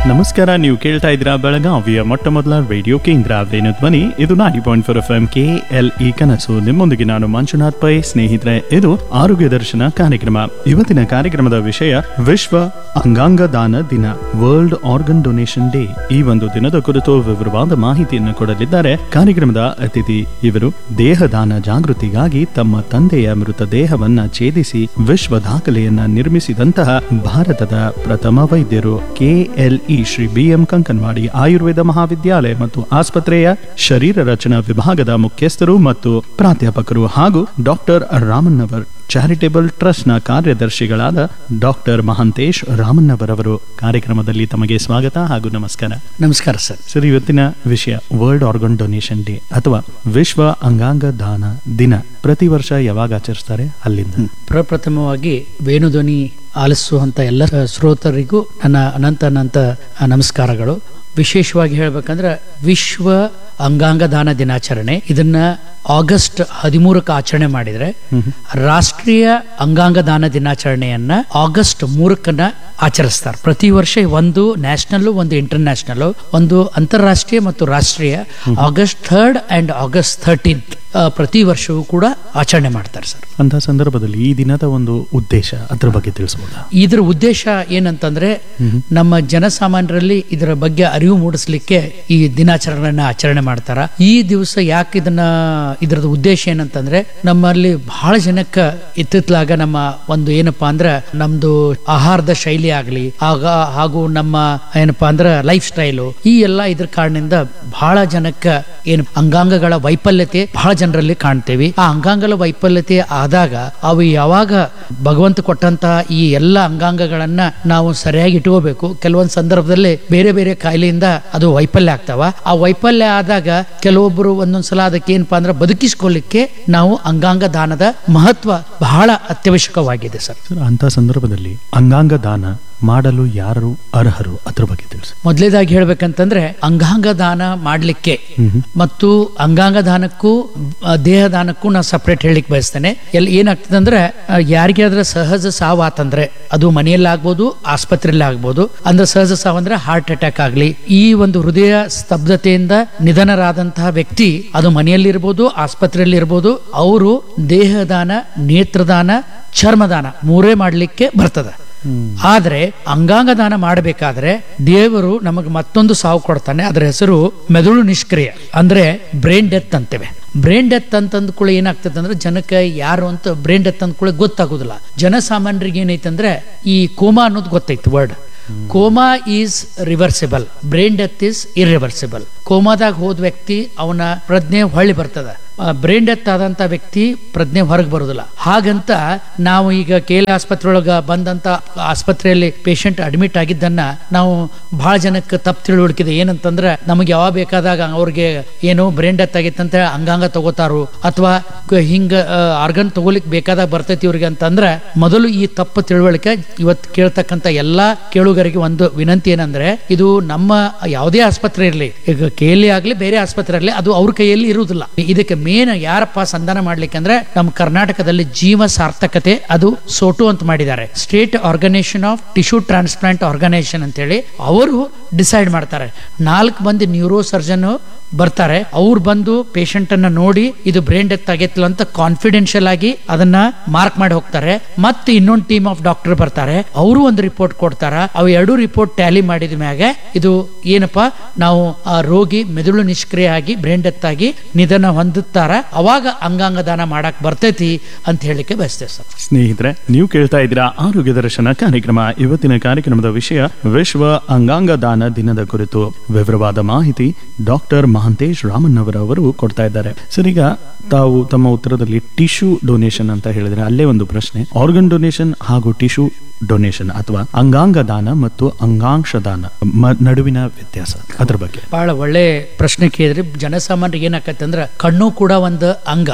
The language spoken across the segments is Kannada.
ನಮಸ್ಕಾರ, ನೀವು ಕೇಳ್ತಾ ಇದ್ದೀರಾ ಬೆಳಗಾವಿಯ ಮೊಟ್ಟ ಮೊದಲ ರೇಡಿಯೋ ಕೇಂದ್ರ ವೇಣು ಧ್ವನಿ. ಇದು 90.4 FM KLE ಕನಸು. ನಿಮ್ಮೊಂದಿಗೆ ನಾನು ಮಂಜುನಾಥ್ ಪೈ. ಸ್ನೇಹಿತರೆ, ಇದು ಆರೋಗ್ಯ ದರ್ಶನ ಕಾರ್ಯಕ್ರಮ. ಇವತ್ತಿನ ಕಾರ್ಯಕ್ರಮದ ವಿಷಯ ವಿಶ್ವ ಅಂಗಾಂಗ ದಾನ ದಿನ, ವರ್ಲ್ಡ್ ಆರ್ಗನ್ ಡೊನೇಷನ್ ಡೇ. ಈ ಒಂದು ದಿನದ ಕುರಿತು ವಿವರವಾದ ಮಾಹಿತಿಯನ್ನು ಕೊಡಲಿದ್ದಾರೆ ಕಾರ್ಯಕ್ರಮದ ಅತಿಥಿ. ಇವರು ದೇಹದಾನ ಜಾಗೃತಿಗಾಗಿ ತಮ್ಮ ತಂದೆಯ ಮೃತದೇಹವನ್ನ ಛೇದಿಸಿ ವಿಶ್ವ ದಾಖಲೆಯನ್ನ ನಿರ್ಮಿಸಿದಂತಹ ಭಾರತದ ಪ್ರಥಮ ವೈದ್ಯರು. KLE ಶ್ರೀ BM ಕಂಕನವಾಡಿ ಆಯುರ್ವೇದ ಮಹಾವಿದ್ಯಾಲಯ ಮತ್ತು ಆಸ್ಪತ್ರೆಯ ಶರೀರ ರಚನಾ ವಿಭಾಗದ ಮುಖ್ಯಸ್ಥರು ಮತ್ತು ಪ್ರಾಧ್ಯಾಪಕರು ಹಾಗೂ ಡಾಕ್ಟರ್ ರಾಮನ್ನವರ್ ಚಾರಿಟೇಬಲ್ ಟ್ರಸ್ಟ್ ನ ಕಾರ್ಯದರ್ಶಿಗಳಾದ ಡಾಕ್ಟರ್ ಮಹಾಂತೇಶ್ ರಾಮನ್ನವರ್ ಅವರು ಕಾರ್ಯಕ್ರಮದಲ್ಲಿ ತಮಗೆ ಸ್ವಾಗತ ಹಾಗೂ ನಮಸ್ಕಾರ. ನಮಸ್ಕಾರ ಸರ್. ಸರ್, ಇವತ್ತಿನ ವಿಷಯ ವರ್ಲ್ಡ್ ಆರ್ಗನ್ ಡೊನೇಷನ್ ಡೇ ಅಥವಾ ವಿಶ್ವ ಅಂಗಾಂಗ ದಾನ ದಿನ. ಪ್ರತಿ ವರ್ಷ ಯಾವಾಗ ಆಚರಿಸ್ತಾರೆ? ಅಲ್ಲಿಂದ ಪ್ರಪ್ರಥಮವಾಗಿ ವೇಣುಧ್ವನಿ ಆಲಿಸುವಂತ ಎಲ್ಲ ಶ್ರೋತರಿಗೂ ನನ್ನ ಅನಂತ ನಮಸ್ಕಾರಗಳು. ವಿಶೇಷವಾಗಿ ಹೇಳ್ಬೇಕಂದ್ರೆ ವಿಶ್ವ ಅಂಗಾಂಗ ದಾನ ದಿನಾಚರಣೆ ಇದನ್ನ ಆಗಸ್ಟ್ 13ಕ್ಕೆ ಆಚರಣೆ ಮಾಡಿದ್ರೆ, ರಾಷ್ಟ್ರೀಯ ಅಂಗಾಂಗ ದಾನ ದಿನಾಚರಣೆಯನ್ನ ಆಗಸ್ಟ್ 3ಕ್ಕನ್ನ ಆಚರಿಸ್ತಾರೆ. ಪ್ರತಿ ವರ್ಷ ಒಂದು ನ್ಯಾಷನಲ್, ಒಂದು ಇಂಟರ್ನ್ಯಾಷನಲ್, ಒಂದು ಅಂತಾರಾಷ್ಟ್ರೀಯ ಮತ್ತು ರಾಷ್ಟ್ರೀಯ August 3rd and August 13th ಪ್ರತಿ ವರ್ಷವೂ ಕೂಡ ಆಚರಣೆ ಮಾಡ್ತಾರೆ ಸರ್. ಅಂತ ಸಂದರ್ಭದಲ್ಲಿ ಈ ದಿನದ ಒಂದು ಉದ್ದೇಶ, ಅದ್ರ ಬಗ್ಗೆ ತಿಳಿಸಬಹುದಾ? ಇದರ ಉದ್ದೇಶ ಏನಂತಂದ್ರೆ, ನಮ್ಮ ಜನಸಾಮಾನ್ಯರಲ್ಲಿ ಇದರ ಬಗ್ಗೆ ಅರಿವು ಮೂಡಿಸ್ಲಿಕ್ಕೆ ಈ ದಿನಾಚರಣೆಯನ್ನ ಆಚರಣೆ ಮಾಡ್ತಾರ. ಈ ದಿವಸ ಯಾಕೆ ಇದರದ ಉದ್ದೇಶ ಏನಂತಂದ್ರೆ, ನಮ್ಮಲ್ಲಿ ಬಹಳ ಜನಕ್ಕೆ ಇತ್ತಿತ್ತಲಾಗ ನಮ್ಮ ಒಂದು ಏನಪ್ಪಾ ಅಂದ್ರೆ ನಮ್ದು ಆಹಾರದ ಶೈಲಿ ಆಗ್ಲಿ ಹಾಗೂ ನಮ್ಮ ಏನಪ್ಪಾ ಅಂದ್ರೆ ಲೈಫ್ ಸ್ಟೈಲು, ಈ ಎಲ್ಲ ಇದ್ರ ಕಾರಣದಿಂದ ಬಹಳ ಜನಕ್ಕೆ ಏನು ಅಂಗಾಂಗಗಳ ವೈಫಲ್ಯತೆ ಬಹಳ ಜನರಲ್ಲಿ ಕಾಣ್ತೇವೆ. ಆ ಅಂಗಾಂಗಗಳ ವೈಫಲ್ಯತೆ ಆದಾಗ ಅವು ಯಾವಾಗ ಭಗವಂತ ಕೊಟ್ಟಂತ ಈ ಎಲ್ಲ ಅಂಗಾಂಗಗಳನ್ನ ನಾವು ಸರಿಯಾಗಿ ಇಟ್ಕೋಬೇಕು. ಕೆಲವೊಂದು ಸಂದರ್ಭದಲ್ಲಿ ಬೇರೆ ಬೇರೆ ಕಾಯಿಲೆಯಿಂದ ಅದು ವೈಫಲ್ಯ ಆಗ್ತಾವ. ಆ ವೈಫಲ್ಯ ಆದಾಗ ಕೆಲವೊಬ್ಬರು ಒಂದೊಂದ್ಸಲ ಅದಕ್ಕೆ ಏನಪ್ಪಾ ಅಂದ್ರೆ ಬದುಕಿಸ್ಕೊಳ್ಳಿಕ್ಕೆ ನಾವು ಅಂಗಾಂಗ ದಾನದ ಮಹತ್ವ ಬಹಳ ಅತ್ಯವಶ್ಯಕವಾಗಿದೆ ಸರ್. ಅಂತ ಸಂದರ್ಭದಲ್ಲಿ ಅಂಗಾಂಗ ದಾನ ಮಾಡಲು ಯಾರು ಅರ್ಹರು, ಅದ್ರ ಬಗ್ಗೆ ತಿಳಿಸಿ. ಮೊದಲೇದಾಗಿ ಹೇಳ್ಬೇಕಂತಂದ್ರೆ, ಅಂಗಾಂಗ ದಾನ ಮಾಡ್ಲಿಕ್ಕೆ ಮತ್ತು ಅಂಗಾಂಗ ದಾನಕ್ಕೂ ದೇಹ ದಾನಕ್ಕೂ ನಾ ಸಪರೇಟ್ ಹೇಳಿಕ್ ಬಯಸ್ತೇನೆ. ಎಲ್ಲಿ ಏನಾಗ್ತದೆ ಅಂದ್ರೆ, ಯಾರಿಗೆ ಆದ್ರೆ ಸಹಜ ಸಾವು ಆತಂದ್ರೆ ಅದು ಮನೆಯಲ್ಲಿ ಆಗ್ಬೋದು, ಆಸ್ಪತ್ರೆಯಲ್ಲಿ ಆಗ್ಬೋದು. ಅಂದ್ರೆ ಸಹಜ ಸಾವು ಅಂದ್ರೆ ಹಾರ್ಟ್ ಅಟ್ಯಾಕ್ ಆಗ್ಲಿ, ಈ ಒಂದು ಹೃದಯ ಸ್ತಬ್ಧತೆಯಿಂದ ನಿಧನರಾದಂತಹ ವ್ಯಕ್ತಿ ಅದು ಮನೆಯಲ್ಲಿ ಇರ್ಬೋದು, ಆಸ್ಪತ್ರೆಯಲ್ಲಿ ಇರ್ಬೋದು. ಅವರು ದೇಹದಾನ, ನೇತ್ರದಾನ, ಚರ್ಮದಾನ ಮೂರೇ ಮಾಡ್ಲಿಕ್ಕೆ ಬರ್ತದೆ. ಆದ್ರೆ ಅಂಗಾಂಗ ದಾನ ಮಾಡಬೇಕಾದ್ರೆ ದೇವರು ನಮಗೆ ಮತ್ತೊಂದು ಸಾವು ಕೊಡ್ತಾನೆ. ಅದರ ಹೆಸರು ಮೆದುಳು ನಿಷ್ಕ್ರಿಯ, ಅಂದ್ರೆ ಬ್ರೈನ್ ಡೆತ್ ಅಂತೇವೆ. ಬ್ರೈನ್ ಡೆತ್ ಅಂತಂದ್ ಕೂಡ ಏನಾಗ್ತದೆ ಅಂದ್ರೆ, ಜನಕ್ಕೆ ಯಾರು ಅಂತ ಬ್ರೈನ್ ಡೆತ್ ಅಂದ್ ಕೂಡ ಗೊತ್ತಾಗುದಿಲ್ಲ. ಜನಸಾಮಾನ್ಯರಿಗೆ ಏನೈತೆ ಅಂದ್ರೆ, ಈ ಕೋಮಾ ಅನ್ನೋದು ಗೊತ್ತೈತಿ word. Coma is reversible, brain death is irreversible. ಕೋಮಾದಾಗ ಹೋದ ವ್ಯಕ್ತಿ ಅವನ ಪ್ರಜ್ಞೆ ಹೊಳ್ಳಿ ಬರ್ತದ. ಬ್ರೈನ್ ಡೆತ್ ಆದಂತ ವ್ಯಕ್ತಿ ಪ್ರಜ್ಞೆ ಹೊರಗೆ ಬರುದಿಲ್ಲ. ಹಾಗಂತ ನಾವು ಈಗ KLE ಆಸ್ಪತ್ರೆ ಒಳಗ ಬಂದಂತ ಆಸ್ಪತ್ರೆಯಲ್ಲಿ ಪೇಷಂಟ್ ಅಡ್ಮಿಟ್ ಆಗಿದ್ದನ್ನ ನಾವು ಬಹಳ ಜನಕ್ಕೆ ತಪ್ಪು ತಿಳುವಳಿಕೆ ಏನಂತಂದ್ರೆ, ನಮಗೆ ಯಾವಾಗ ಬೇಕಾದಾಗ ಅವ್ರಿಗೆ ಏನು ಬ್ರೈನ್ ಡೆತ್ ಆಗಿತ್ತಂತ ಅಂಗಾಂಗ ತಗೋತಾರು ಅಥವಾ ಹಿಂಗ ಆರ್ಗನ್ ತಗೋಲಿಕ್ ಬೇಕಾದಾಗ ಬರ್ತೈತಿ ಇವ್ರಿಗೆ ಅಂತಂದ್ರೆ, ಮೊದಲು ಈ ತಪ್ಪು ತಿಳುವಳಿಕೆ ಇವತ್ತು ಕೇಳ್ತಕ್ಕಂತ ಎಲ್ಲಾ ಕೇಳುಗರಿಗೆ ಒಂದು ವಿನಂತಿ ಏನಂದ್ರೆ, ಇದು ನಮ್ಮ ಯಾವುದೇ ಆಸ್ಪತ್ರೆ ಇರಲಿ, ಈಗ KLE ಆಗ್ಲಿ ಬೇರೆ ಆಸ್ಪತ್ರೆ ಆಗ್ಲಿ, ಅದು ಅವ್ರ ಕೈಯಲ್ಲಿ ಇರುವುದಿಲ್ಲ. ಇದಕ್ಕೆ ಮೇನ್ ಯಾರಪ್ಪ ಸಂಧಾನ ಮಾಡ್ಲಿಕ್ಕೆ ಅಂದ್ರೆ, ನಮ್ಮ ಕರ್ನಾಟಕದಲ್ಲಿ ಜೀವ ಸಾರ್ಥಕತೆ ಅದು ಸೋಟು ಅಂತ ಮಾಡಿದ್ದಾರೆ. State organisation of tissue transplant organisation ಅಂತ ಹೇಳಿ ಅವರು ಡಿಸೈಡ್ ಮಾಡ್ತಾರೆ. 4 ಮಂದಿ ನ್ಯೂರೋ ಸರ್ಜನ್ ಬರ್ತಾರೆ. ಅವ್ರು ಬಂದು ಪೇಷಂಟ್ ಅನ್ನ ನೋಡಿ ಇದು ಬ್ರೈನ್ ಡೆತ್ ಆಗೈತಿಲ್ಲ ಅಂತ ಕಾನ್ಫಿಡೆನ್ಷಿಯಲ್ ಆಗಿ ಅದನ್ನ ಮಾರ್ಕ್ ಮಾಡಿ ಹೋಗ್ತಾರೆ. ಮತ್ತೆ ಇನ್ನೊಂದು ಟೀಮ್ ಆಫ್ ಡಾಕ್ಟರ್ ಬರ್ತಾರೆ, ಅವರು ಒಂದು ರಿಪೋರ್ಟ್ ಕೊಡ್ತಾರ. ಅವು 2 ರಿಪೋರ್ಟ್ ಟ್ಯಾಲಿ ಮಾಡಿದ ಮ್ಯಾಗ ಇದು ಏನಪ್ಪಾ, ನಾವು ಆ ರೋಗಿ ಮೆದುಳು ನಿಷ್ಕ್ರಿಯ ಆಗಿ ಬ್ರೈನ್ ಡೆತ್ ಆಗಿ ನಿಧನ ಹೊಂದುತ್ತಾರ, ಅವಾಗ ಅಂಗಾಂಗ ದಾನ ಮಾಡಕ್ ಬರ್ತೈತಿ ಅಂತ ಹೇಳಿಕೆ ಬಯಸ್ತೇವೆ ಸರ್. ಸ್ನೇಹಿತರೆ, ನೀವು ಕೇಳ್ತಾ ಇದ್ದೀರಾ ಆರೋಗ್ಯ ದರ್ಶನ ಕಾರ್ಯಕ್ರಮ. ಇವತ್ತಿನ ಕಾರ್ಯಕ್ರಮದ ವಿಷಯ ವಿಶ್ವ ಅಂಗಾಂಗ ದಾನ ದಿನದ ಕುರಿತು ವಿವರವಾದ ಮಾಹಿತಿ ಡಾಕ್ಟರ್ ಮಹಾಂತೇಶ್ ರಾಮನ್ನವರ್ ಅವರು ಕೊಡ್ತಾ ಇದ್ದಾರೆ. ಸರ್, ಈಗ ತಾವು ತಮ್ಮ ಉತ್ತರದಲ್ಲಿ ಟಿಶ್ಯೂ ಡೊನೇಷನ್ ಅಂತ ಹೇಳಿದ್ರೆ, ಅಲ್ಲೇ ಒಂದು ಪ್ರಶ್ನೆ. ಆರ್ಗನ್ ಡೊನೇಷನ್ ಹಾಗೂ ಟಿಶ್ಯೂ ಡೊನೇಷನ್ ಅಥವಾ ಅಂಗಾಂಗ ದಾನ ಮತ್ತು ಅಂಗಾಂಶ ದಾನ ನಡುವಿನ ವ್ಯತ್ಯಾಸ, ಅದ್ರ ಬಗ್ಗೆ ಬಹಳ ಒಳ್ಳೆ ಪ್ರಶ್ನೆ ಕೇಳಿದ್ರಿ. ಜನಸಾಮಾನ್ಯರಿಗೆ ಏನಾಕತ್ತೆ ಅಂದ್ರೆ, ಕಣ್ಣು ಕೂಡ ಒಂದು ಅಂಗ.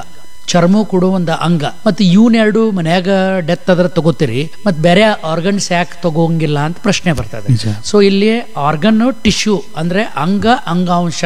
ಚರ್ಮ ಕೊಡುವ ಒಂದು ಅಂಗ. ಮತ್ತೆ ಇವನ್ನೆರಡು ಮನ್ಯಾಗ ಡೆತ್ ಅದ್ರ ತಗೋತೀರಿ, ಮತ್ತೆ ಬೇರೆ ಆರ್ಗನ್ಸ್ ಯಾಕೆ ತಗೋಂಗಿಲ್ಲ ಅಂತ ಪ್ರಶ್ನೆ ಬರ್ತದೆ. ಸೊ ಇಲ್ಲಿ ಆರ್ಗನ್ ಟಿಶ್ಯೂ ಅಂದ್ರೆ ಅಂಗಾಂಶ